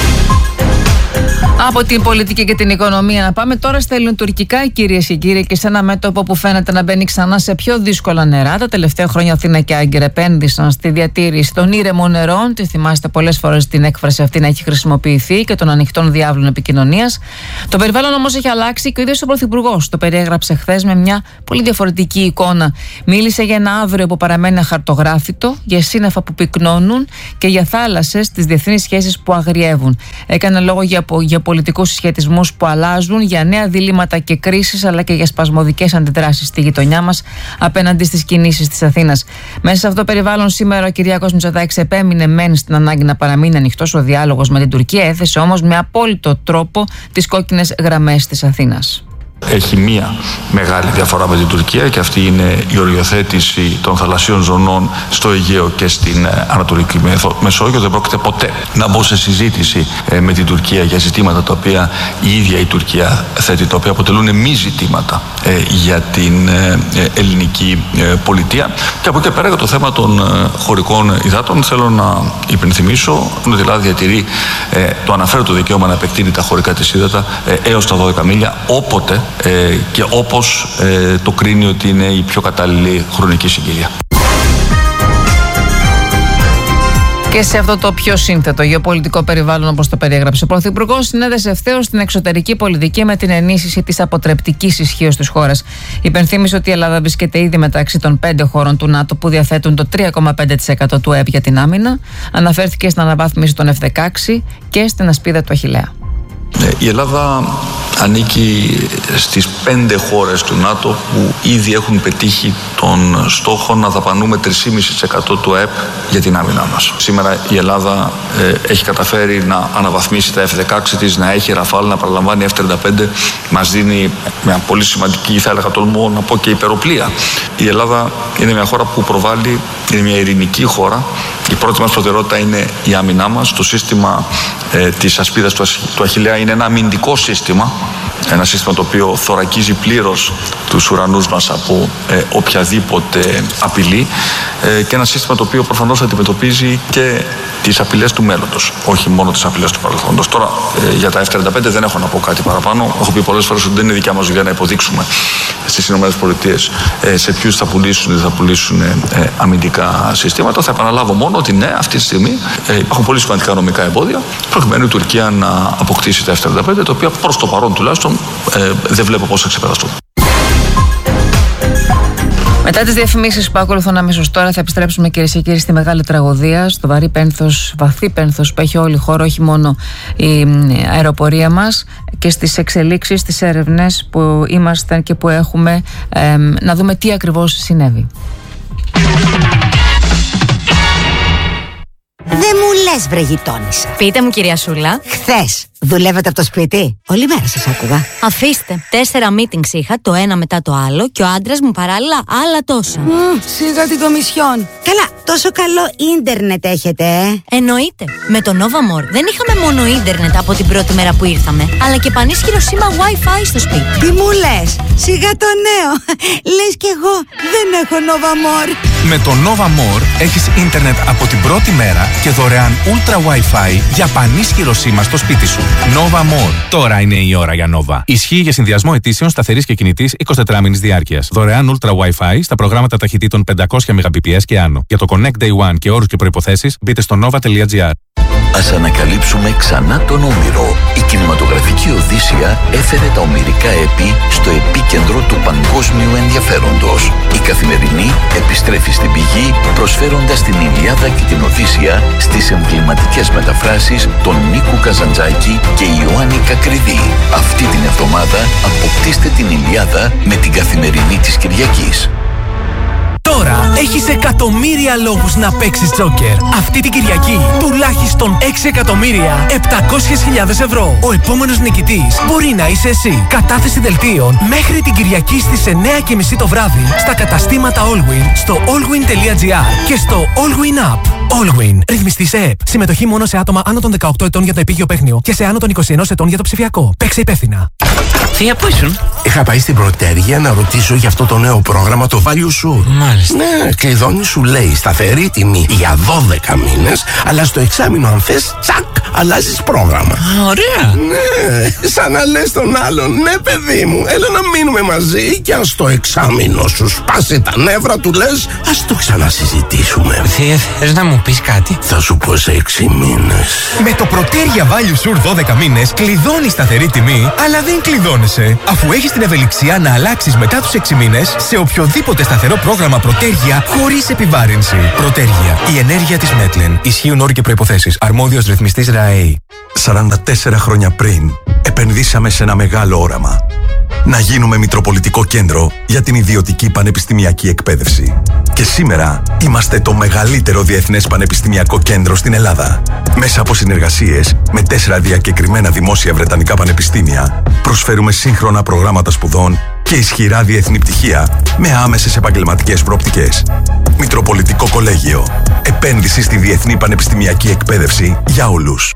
Από την πολιτική και την οικονομία να πάμε τώρα στα ελληνοτουρκικά, κυρίες και κύριοι, και σε ένα μέτωπο που φαίνεται να μπαίνει ξανά σε πιο δύσκολα νερά. Τα τελευταία χρόνια Αθήνα και Άγκυρα επένδυσαν στη διατήρηση των ήρεμων νερών. Τη θυμάστε πολλές φορές την έκφραση αυτή να έχει χρησιμοποιηθεί, και των ανοιχτών διάβλων επικοινωνίας. Το περιβάλλον όμως έχει αλλάξει και ο ίδιος ο Πρωθυπουργός το περιέγραψε χθες με μια πολύ διαφορετική εικόνα. Μίλησε για ένα αύριο που παραμένει αχαρτογράφητο, για σύννεφα που πυκνώνουν και για θάλασσες στις διεθνείς σχέσεις που αγριεύουν. Έκανε λόγο για, για πολιτικούς συσχετισμούς που αλλάζουν, για νέα διλήμματα και κρίσεις, αλλά και για σπασμωδικές αντιδράσεις στη γειτονιά μας απέναντι στις κινήσεις της Αθήνας. Μέσα σε αυτό το περιβάλλον, σήμερα ο Κυριάκος Μητσοτάκης επέμεινε μεν στην ανάγκη να παραμείνει ανοιχτός ο διάλογος με την Τουρκία, έθεσε όμως με απόλυτο τρόπο τις κόκκινες γραμμές της Αθήνας. Έχει μία μεγάλη διαφορά με την Τουρκία, και αυτή είναι η οριοθέτηση των θαλασσίων ζωνών στο Αιγαίο και στην Ανατολική Μεσόγειο. Δεν πρόκειται ποτέ να μπω σε συζήτηση με την Τουρκία για ζητήματα τα οποία η ίδια η Τουρκία θέτει, τα οποία αποτελούν μη ζητήματα για την ελληνική πολιτεία. Και από εκεί και πέρα, για το θέμα των χωρικών υδάτων, θέλω να υπενθυμίσω ότι η Ελλάδα διατηρεί το αναφέρετο δικαίωμα να επεκτείνει τα χωρικά της ύδατα έως τα δώδεκα μίλια, όποτε Ε, και όπως ε, το κρίνει ότι είναι η πιο κατάλληλη χρονική συγκυρία. Και σε αυτό το πιο σύνθετο γεωπολιτικό περιβάλλον, όπως το περιέγραψε ο Πρωθυπουργός, συνέδεσε ευθέως την εξωτερική πολιτική με την ενίσχυση της αποτρεπτικής ισχύως της χώρας. Υπενθύμησε ότι η Ελλάδα βρίσκεται ήδη μεταξύ των πέντε χωρών του ΝΑΤΟ που διαθέτουν το τρία κόμμα πέντε τοις εκατό του ΕΠ για την άμυνα. Αναφέρθηκε στην αναβάθμιση των εφ δεκαέξι και στην ασπίδα του Αχιλλέα. Η Ελλάδα ανήκει στις πέντε χώρες του ΝΑΤΟ που ήδη έχουν πετύχει τον στόχο να δαπανούμε τρία κόμμα πέντε τοις εκατό του ΕΠ για την άμυνά μας. Σήμερα η Ελλάδα ε, έχει καταφέρει να αναβαθμίσει τα εφ δεκαέξι της, να έχει Ραφάλ, να παραλαμβάνει εφ τριάντα πέντε. Μας δίνει μια πολύ σημαντική, θα έλεγα τολμώ να πω, και υπεροπλία. Η Ελλάδα είναι μια χώρα που προβάλλει, είναι μια ειρηνική χώρα. Η πρώτη μας προτεραιότητα είναι η άμυνά μας. Το σύστημα ε, της ασπίδας του, του Αχιλλέα είναι ένα αμυντικό σύστημα. Ένα σύστημα το οποίο θωρακίζει πλήρως τους ουρανούς μας από ε, οποιαδήποτε απειλή, ε, και ένα σύστημα το οποίο προφανώς αντιμετωπίζει και τις απειλές του μέλλοντος, όχι μόνο τις απειλές του παρελθόντος. Τώρα ε, για τα εφ τριάντα πέντε δεν έχω να πω κάτι παραπάνω. Έχω πει πολλές φορές ότι δεν είναι δικιά μας δουλειά να υποδείξουμε στις ΗΠΑ ε, σε ποιους θα πουλήσουν ή δεν θα πουλήσουν ε, ε, αμυντικά συστήματα. Θα επαναλάβω μόνο ότι ναι, αυτή τη στιγμή ε, υπάρχουν πολύ σημαντικά νομικά εμπόδια προκειμένου η Τουρκία να αποκτήσει τα εφ τριάντα πέντε, τα οποία προς το παρόν τουλάχιστον Ε, δεν βλέπω πώς θα ξεπεραστούν. Μετά τις διαφημίσεις που ακολουθούν αμέσως τώρα, θα επιστρέψουμε, κυρίες και κύριοι, στη μεγάλη τραγωδία, στο βαρύ πένθος, βαθύ πένθος που έχει όλη η χώρα, όχι μόνο η αεροπορία μας, και στις εξελίξεις, στις έρευνες που ήμασταν και που έχουμε, ε, να δούμε τι ακριβώς συνέβη. Δεν μου λες, βρε γειτόνισσα. Πείτε μου, κυρία Σούλα. Χθες δουλεύετε από το σπίτι? Όλη μέρα σας άκουγα. Αφήστε. Τέσσερα meetings είχα, το ένα μετά το άλλο, και ο άντρας μου παράλληλα άλλα τόσα. Mm, σιγά την κομισιόν. Καλά, τόσο καλό ίντερνετ έχετε, ε? Εννοείται. Με το Nova More δεν είχαμε μόνο ίντερνετ από την πρώτη μέρα που ήρθαμε, αλλά και πανίσχυρο σήμα Wi-Fi στο σπίτι. Τι μου λες? Σιγά το νέο. Λες κι εγώ δεν έχω Nova More. Με το Nova More έχεις ίντερνετ από την πρώτη μέρα και δωρεάν Ultra Wi-Fi για πανίσχυρο σήμα στο σπίτι σου. Nova More. Τώρα είναι η ώρα για Nova. Ισχύει για συνδυασμό αιτήσεων σταθερής και κινητής εικοσιτετράμινης διάρκειας. Δωρεάν Ultra Wi-Fi στα προγράμματα ταχυτήτων πεντακόσια Mbps και άνω. Για το Connect Day One και όρους και προϋποθέσεις μπείτε στο nova τελεία gr. Ας ανακαλύψουμε ξανά τον Όμηρο. Η κινηματογραφική Οδύσσεια έφερε τα ομηρικά έπι στο επίκεντρο του παγκόσμιου ενδιαφέροντος. Η Καθημερινή επιστρέφει στην πηγή, προσφέροντας την Ηλιάδα και την Οδύσσεια στις εμβληματικές μεταφράσεις των Νίκου Καζαντζάκη και Ιωάννη Κακριδί. Αυτή την εβδομάδα αποκτήστε την Ηλιάδα με την Καθημερινή της Κυριακής. Τώρα έχεις εκατομμύρια λόγους να παίξεις τζόκερ. Αυτή την Κυριακή τουλάχιστον έξι εκατομμύρια επτακόσιες χιλιάδες ευρώ. Ο επόμενος νικητής μπορεί να είσαι εσύ. Κατάθεση δελτίων μέχρι την Κυριακή στις εννιά και μισή το βράδυ στα καταστήματα Allwin, στο allwin τελεία gr και στο Allwin App. Allwin. Ρυθμιστή σε ΕΠ. Συμμετοχή μόνο σε άτομα άνω των δεκαοκτώ ετών για το επίγειο παίχνιο και σε άνω των είκοσι ένα ετών για το ψηφιακό. Παίξε υπεύθυνα. Θεία, πού ήσουν? Είχα πάει στην Πρωτέργεια να ρωτήσω για αυτό το νέο πρόγραμμα, το Value Sur. Μάλιστα. Ναι, κλειδώνει, σου λέει σταθερή τιμή για δώδεκα μήνες, αλλά στο εξάμηνο αν θες, τσακ, αλλάζεις πρόγραμμα. Α, ωραία. Ναι, σαν να λες τον άλλον, ναι παιδί μου, έλα να μείνουμε μαζί και αν στο εξάμηνο σου σπάσει τα νεύρα του λες, ας το ξανασυζητήσουμε. Θεία, θες να μου πεις κάτι? Θα σου πω σε έξι μήνες. Με το Πρωτέργεια Value Sur δώδεκα μήνες κλειδώνεις σταθερή τιμή, αλλά δεν κλειδώνεσαι, αφού έχεις την ευελιξία να αλλάξεις μετά τους έξι μήνες σε οποιοδήποτε σταθερό πρόγραμμα Πρωτέργεια χωρίς επιβάρυνση. Πρωτέργεια. Η ενέργεια της Μέτλεν. Ισχύουν όροι και προϋποθέσεις. Αρμόδιος ρυθμιστής ΡΑΕΗ. σαράντα τέσσερα χρόνια πριν επενδύσαμε σε ένα μεγάλο όραμα. Να γίνουμε μητροπολιτικό κέντρο για την ιδιωτική πανεπιστημιακή εκπαίδευση. Και σήμερα είμαστε το μεγαλύτερο διεθνές πανεπιστημιακό κέντρο στην Ελλάδα. Μέσα από συνεργασίες με τέσσερα διακεκριμένα δημόσια βρετανικά πανεπιστήμια, προσφέρουμε σύγχρονα προγράμματα σπουδών και ισχυρά διεθνή πτυχία με άμεσες επαγγελματικές προοπτικές. Μητροπολιτικό Κολέγιο. Επένδυση στη διεθνή πανεπιστημιακή εκπαίδευση για όλους.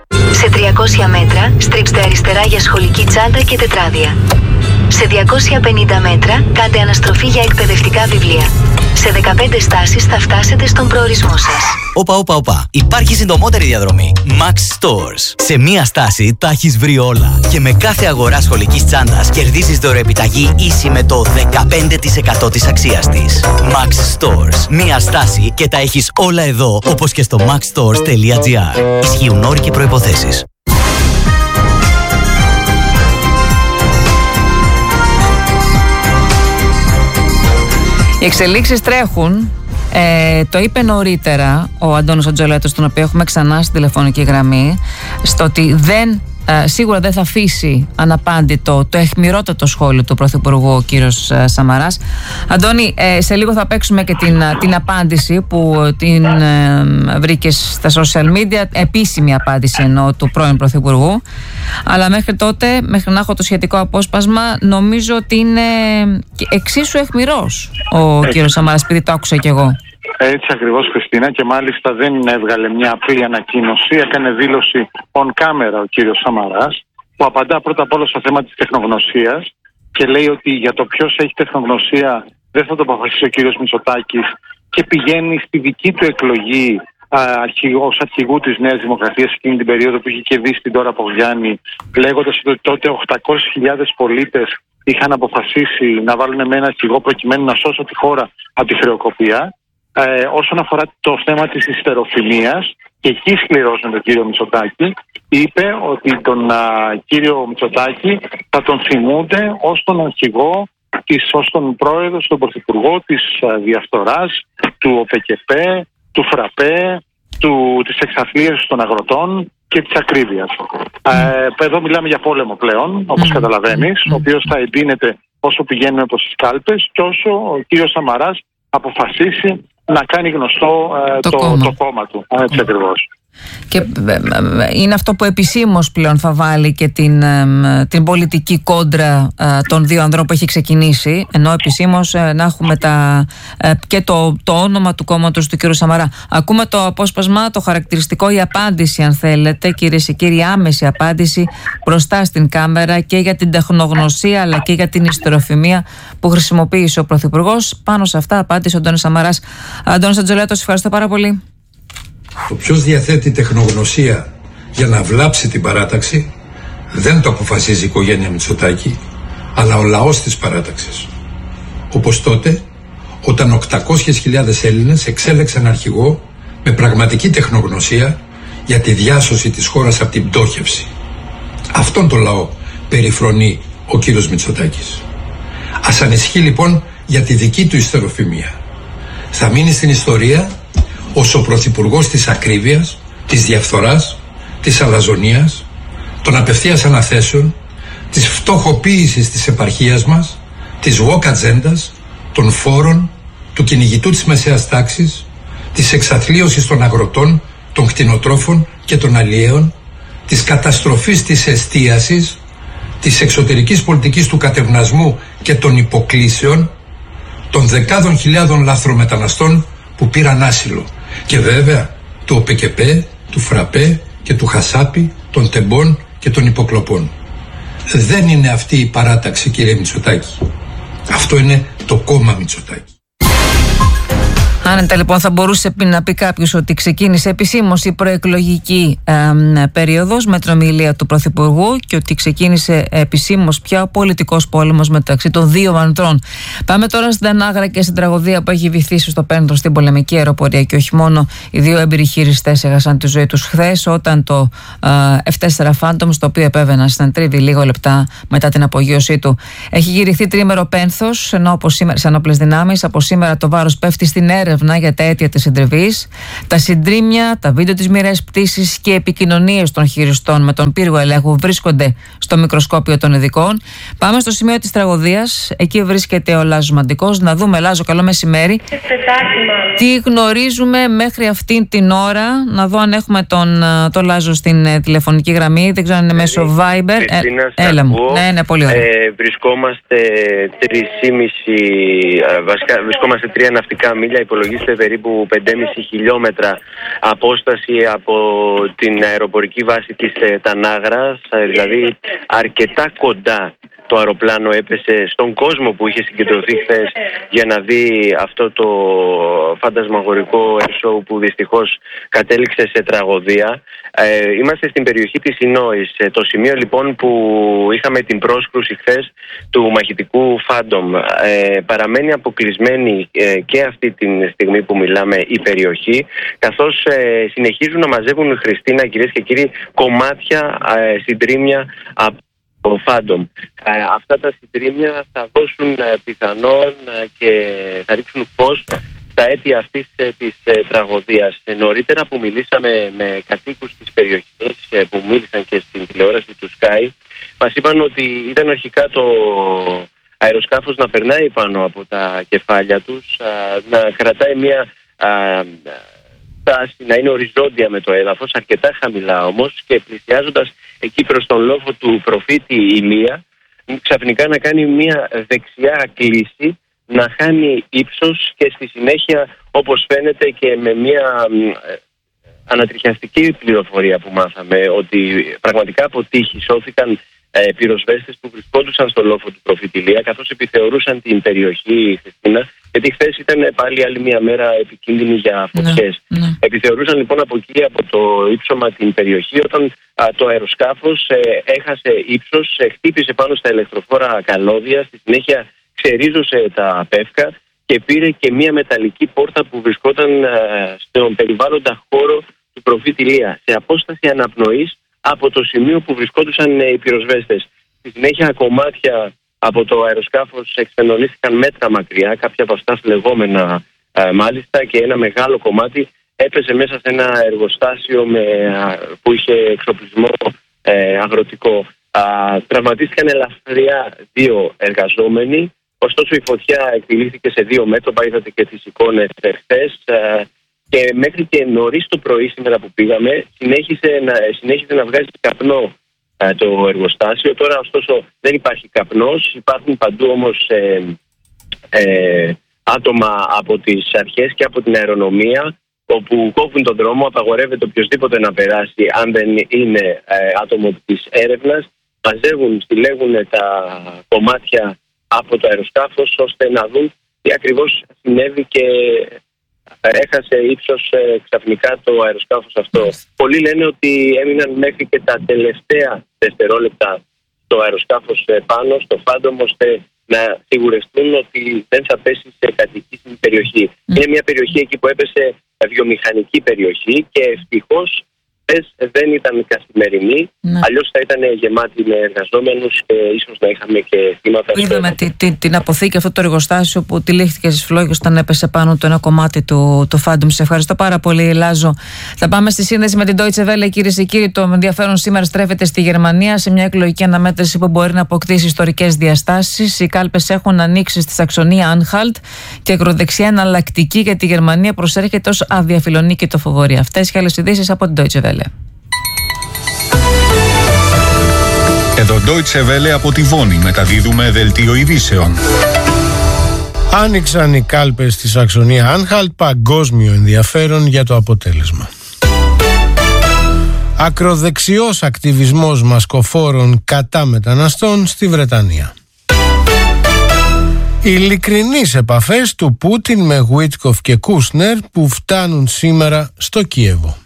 Σε τριακόσια μέτρα στρίψτε αριστερά για σχολική τσάντα και τετράδια. Σε διακόσια πενήντα μέτρα κάντε αναστροφή για εκπαιδευτικά βιβλία. Σε δεκαπέντε στάσεις θα φτάσετε στον προορισμό σας. Όπα, όπα, όπα. Υπάρχει συντομότερη διαδρομή. Max Stores. Σε μία στάση τα έχεις βρει όλα. Και με κάθε αγορά σχολικής τσάντας κερδίζεις δωρεοεπιταγή ίση με το δεκαπέντε τοις εκατό της αξίας της. Max Stores. Μία στάση και τα έχεις όλα εδώ, όπως και στο max stores τελεία gr. Ισχύουν όροι και προϋποθέσεις. Οι εξελίξεις τρέχουν. Ε, το είπε νωρίτερα ο Αντώνης Ατζολέτος, τον οποίο έχουμε ξανά στην τηλεφωνική γραμμή, στο ότι δεν, ε, σίγουρα δεν θα αφήσει αναπάντητο το αιχμηρότατο σχόλιο του Πρωθυπουργού ο κύριος ε, Σαμαράς. Αντώνη, ε, σε λίγο θα παίξουμε και την, την απάντηση που την ε, βρήκε στα social media, επίσημη απάντηση εννοώ του πρώην Πρωθυπουργού. Αλλά μέχρι τότε, μέχρι να έχω το σχετικό απόσπασμα, νομίζω ότι είναι εξίσου αιχμηρός ο Έτσι. κύριος Σαμαράς, επειδή το άκουσα κι εγώ. Έτσι ακριβώς, Χριστίνα, και μάλιστα δεν έβγαλε μια απλή ανακοίνωση, έκανε δήλωση on camera ο κύριος Σαμαράς, που απαντά πρώτα απ' όλα στο θέμα της τεχνογνωσίας και λέει ότι για το ποιος έχει τεχνογνωσία δεν θα το αποφασίσει ο κύριος Μητσοτάκης και πηγαίνει στη δική του εκλογή ως αρχηγού της Νέας Δημοκρατίας εκείνη την περίοδο που είχε και δει στην Τώρα Πογιάννη, λέγοντας ότι τότε οκτακόσιες χιλιάδες πολίτες είχαν αποφασίσει να βάλουν με ένα αρχηγό προκειμένου να σώσουν τη χώρα από τη χρεοκοπία. Ε, όσον αφορά το θέμα της ιστεροφημίας, και εκεί σκληρός με τον κύριο Μητσοτάκη, είπε ότι τον α, κύριο Μητσοτάκη θα τον θυμούνται ως τον αρχηγό, της, ως τον πρόεδρο, τον πρωθυπουργό της α, διαφθοράς, του ΟΠΕΚΕΠΕ, του ΦΡΑΠΕ, του, της εξαθλίωσης των αγροτών και της ακρίβειας. Mm. Ε, εδώ μιλάμε για πόλεμο πλέον, όπως mm. καταλαβαίνεις, mm. ο οποίος θα εντείνεται όσο πηγαίνουμε προς τις κάλπες και όσο ο κύριος Σαμαράς αποφασίσει να κάνει γνωστό ε, το, το, κόμμα. το κόμμα του. Έτσι ακριβώς. Και είναι αυτό που επισήμως πλέον θα βάλει και την, την πολιτική κόντρα των δύο ανδρών που έχει ξεκινήσει, ενώ επισήμως να έχουμε τα, και το, το όνομα του κόμματος του κ. Σαμαρά. Ακούμε το απόσπασμα, το χαρακτηριστικό, η απάντηση, αν θέλετε, κυρίες και κύριοι, άμεση απάντηση μπροστά στην κάμερα και για την τεχνογνωσία αλλά και για την ιστεροφημία που χρησιμοποίησε ο Πρωθυπουργός. Πάνω σε αυτά απάντησε ο Αντώνης Σαμαράς. Αντώνης Ατζολέτος, ευχαριστώ πάρα πολύ. Το ποιος διαθέτει τεχνογνωσία για να βλάψει την παράταξη δεν το αποφασίζει η οικογένεια Μητσοτάκη, αλλά ο λαός της παράταξης. Όπως τότε, όταν οκτακόσιες χιλιάδες Έλληνες εξέλεξαν αρχηγό με πραγματική τεχνογνωσία για τη διάσωση της χώρας από την πτώχευση. Αυτόν τον λαό περιφρονεί ο κύριος Μητσοτάκης. Ας ανησυχεί λοιπόν για τη δική του ιστεροφημία. Θα μείνει στην ιστορία ως ο πρωθυπουργός της ακρίβειας, της διαφθοράς, της αλαζονίας, των απευθείας αναθέσεων, της φτωχοποίησης της επαρχίας μας, της woke ατζέντας, των φόρων, του κυνηγητού της μεσαίας τάξης, της εξαθλίωσης των αγροτών, των κτηνοτρόφων και των αλλιέων, της καταστροφής της εστίασης, της εξωτερικής πολιτικής του κατευνασμού και των υποκλήσεων, των δεκάδων χιλιάδων λαθρομεταναστών που πήραν άσυλο. Και βέβαια του ΟΠΕΚΕΠΕ, του ΦΡΑΠΕ και του Χασάπη, των τεμπών και των υποκλοπών. Δεν είναι αυτή η παράταξη, κύριε Μητσοτάκη. Αυτό είναι το κόμμα Μητσοτάκη. Άνετα λοιπόν θα μπορούσε να πει κάποιος ότι ξεκίνησε επισήμως η προεκλογική ε, περίοδος με την ομιλία του Πρωθυπουργού και ότι ξεκίνησε επισήμως πια ο πολιτικός πόλεμος μεταξύ των δύο ανδρών. Πάμε τώρα στην Ανάγρα και στην τραγωδία που έχει βυθίσει στο Πένδρο στην πολεμική αεροπορία και όχι μόνο. Οι δύο έμπειροι χειριστές έχασαν τη ζωή τους χθες όταν το ε, εφ τέσσερα Phantom, στο οποίο επέβαιναν στην τρίβη λίγο λεπτά μετά την απογείωσή του, έχει γυρηθεί τρίμερο πένθος, ενώ από σήμερα, σε ενόπλες δυνάμεις, από σήμερα το βάρος πέφτει στην έρευνα για τα αίτια της συντριβής, τα συντρίμια, τα βίντεο της μοιραίας πτήσης και επικοινωνίες των χειριστών με τον πύργο ελέγχου βρίσκονται στο μικροσκόπιο των ειδικών. Πάμε στο σημείο της τραγωδίας. Εκεί βρίσκεται ο Λάζος Μαντικός. Να δούμε, Λάζο, καλό μεσημέρι. Τι γνωρίζουμε μέχρι αυτήν την ώρα? Να δω αν έχουμε τον, τον Λάζο στην τηλεφωνική γραμμή. Δεν ξέρω αν είναι μέσω Viber. Ε, έλα μου. Ναι, ναι, πολύ ωραία. Ε, βρισκόμαστε τρία και μισό, βασικά βρισκόμαστε τρία ναυτικά μίλια. Υπολογίστε περίπου πέντε και μισό χιλιόμετρα απόσταση από την αεροπορική βάση της Τανάγρας, δηλαδή αρκετά κοντά. Το αεροπλάνο έπεσε στον κόσμο που είχε συγκεντρωθεί χθες για να δει αυτό το φαντασμαγορικό air show που δυστυχώς κατέληξε σε τραγωδία. Ε, είμαστε στην περιοχή της Ινόης, το σημείο λοιπόν που είχαμε την πρόσκρουση χθες του μαχητικού Phantom. Ε, παραμένει αποκλεισμένη ε, και αυτή τη στιγμή που μιλάμε η περιοχή, καθώς ε, συνεχίζουν να μαζεύουν, Χριστίνα, κυρίες και κύριοι, κομμάτια, ε, συντρίμια από το Phantom. Ε, αυτά τα συντρίμια θα δώσουν ε, πιθανόν ε, και θα ρίξουν φως στα αίτια αυτής ε, της ε, τραγωδίας. Ε, νωρίτερα που μιλήσαμε με κατοίκους της περιοχής ε, που μίλησαν και στην τηλεόραση του Sky, μας είπαν ότι ήταν αρχικά το αεροσκάφος να περνάει πάνω από τα κεφάλια τους, α, να κρατάει μια α, τάση, να είναι οριζόντια με το έδαφος, αρκετά χαμηλά όμως, και πλησιάζοντας εκεί προς τον λόφο του προφήτη Ηλία, ξαφνικά να κάνει μια δεξιά κλίση, να χάνει ύψος και στη συνέχεια, όπως φαίνεται και με μια ανατριχιαστική πληροφορία που μάθαμε, ότι πραγματικά από τύχη σώθηκαν ε, πυροσβέστες που βρισκόντουσαν στο λόφο του προφήτη Ηλία, καθώς επιθεωρούσαν την περιοχή, Χριστίνα, γιατί χθες ήταν πάλι άλλη μια μέρα επικίνδυνη για φωτιές. Ναι, ναι. Επιθεωρούσαν λοιπόν από εκεί, από το ύψωμα, την περιοχή, όταν α, το αεροσκάφος ε, έχασε ύψος, ε, χτύπησε πάνω στα ηλεκτροφόρα καλώδια, στη συνέχεια ξερίζωσε τα πεύκα και πήρε και μια μεταλλική πόρτα που βρισκόταν ε, στον περιβάλλοντα χώρο του προφήτη Ηλία, σε απόσταση αναπνοής από το σημείο που βρισκόντουσαν ε, οι πυροσβέστες. Στη συνέχεια κομμάτια από το αεροσκάφος εξφενονίστηκαν μέτρα μακριά, κάποια από αυτά φλεγόμενα ε, μάλιστα, και ένα μεγάλο κομμάτι έπεσε μέσα σε ένα εργοστάσιο με, α, που είχε εξοπλισμό ε, αγροτικό. Α, τραυματίστηκαν ελαφριά δύο εργαζόμενοι, Ωστόσο η φωτιά εκδηλήθηκε σε δύο μέτωπα, είδατε και τις εικόνες χθες. Και μέχρι και νωρίς το πρωί σήμερα που πήγαμε συνέχισε να, συνέχισε να βγάζει καπνό ε, το εργοστάσιο. Τώρα ωστόσο δεν υπάρχει καπνός, υπάρχουν παντού όμως ε, ε, άτομα από τις αρχές και από την αερονομία όπου κόβουν τον δρόμο, απαγορεύεται οποιοδήποτε να περάσει αν δεν είναι ε, άτομο της έρευνας. Μαζεύουν, συλλέγουν τα κομμάτια από το αεροσκάφος ώστε να δουν τι ακριβώς συνέβη και έχασε ύψος ε, ξαφνικά το αεροσκάφος αυτό. Πολλοί λένε ότι έμειναν μέχρι και τα τελευταία δευτερόλεπτα το αεροσκάφος ε, πάνω στο Phantom ώστε να σιγουρευτούν ότι δεν θα πέσει σε κατοικήσιμη περιοχή. Mm. Είναι μια περιοχή εκεί που έπεσε βιομηχανική περιοχή και ευτυχώς δεν ήταν καθημερινή, ναι. Αλλιώς θα ήταν γεμάτη με εργαζόμενους και ίσως να είχαμε και θύματα. Είδαμε τη, τη, την αποθήκη, αυτό το εργοστάσιο που τυλίχθηκε στις φλόγες όταν έπεσε πάνω το ένα κομμάτι του το Phantom. Σε ευχαριστώ πάρα πολύ, Λάζο. Θα πάμε στη σύνδεση με την Deutsche Welle, κυρίες και κύριοι. Το ενδιαφέρον σήμερα στρέφεται στη Γερμανία σε μια εκλογική αναμέτρηση που μπορεί να αποκτήσει ιστορικές διαστάσεις. Οι κάλπες έχουν ανοίξει στη Σαξονία Άνχαλτ και η ακροδεξιά εναλλακτική για τη Γερμανία προσέρχεται ως αδιαφιλονίκητο φοβορή. Αυτές και άλλες ειδήσεις από την Deutsche Welle. Εδώ Deutsche Welle από τη Βόνη μεταδίδουμε δελτίο ειδήσεων. Άνοιξαν οι κάλπες στη Σαξονία Άνχαλτ, παγκόσμιο ενδιαφέρον για το αποτέλεσμα. Ακροδεξιός ακτιβισμός μασκοφόρων κατά μεταναστών στη Βρετανία. Ειλικρινείς επαφές του Πούτιν με Γουίτκοφ και Κούσνερ που φτάνουν σήμερα στο Κίεβο.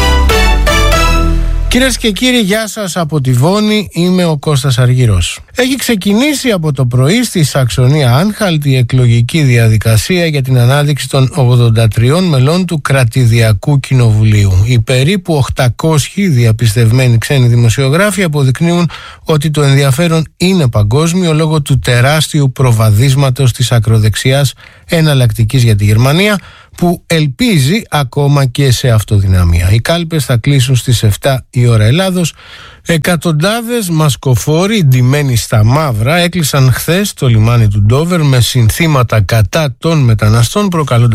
Κυρίες και κύριοι, γεια σας από τη Βόνη, είμαι ο Κώστας Αργυρός. Έχει ξεκινήσει από το πρωί στη Σαξονία Άνχαλτ η εκλογική διαδικασία για την ανάδειξη των ογδόντα τριών μελών του Κρατηδιακού Κοινοβουλίου. Οι περίπου οκτακόσιοι διαπιστευμένοι ξένοι δημοσιογράφοι αποδεικνύουν ότι το ενδιαφέρον είναι παγκόσμιο λόγω του τεράστιου προβαδίσματος της ακροδεξιάς εναλλακτικής για τη Γερμανία, που ελπίζει ακόμα και σε αυτοδυναμία. Οι κάλπες θα κλείσουν στις επτά η ώρα Ελλάδος. Εκατοντάδες μασκοφόροι ντυμένοι στα μαύρα έκλεισαν χθες το λιμάνι του Ντόβερ με συνθήματα κατά των μεταναστών, προκαλώντας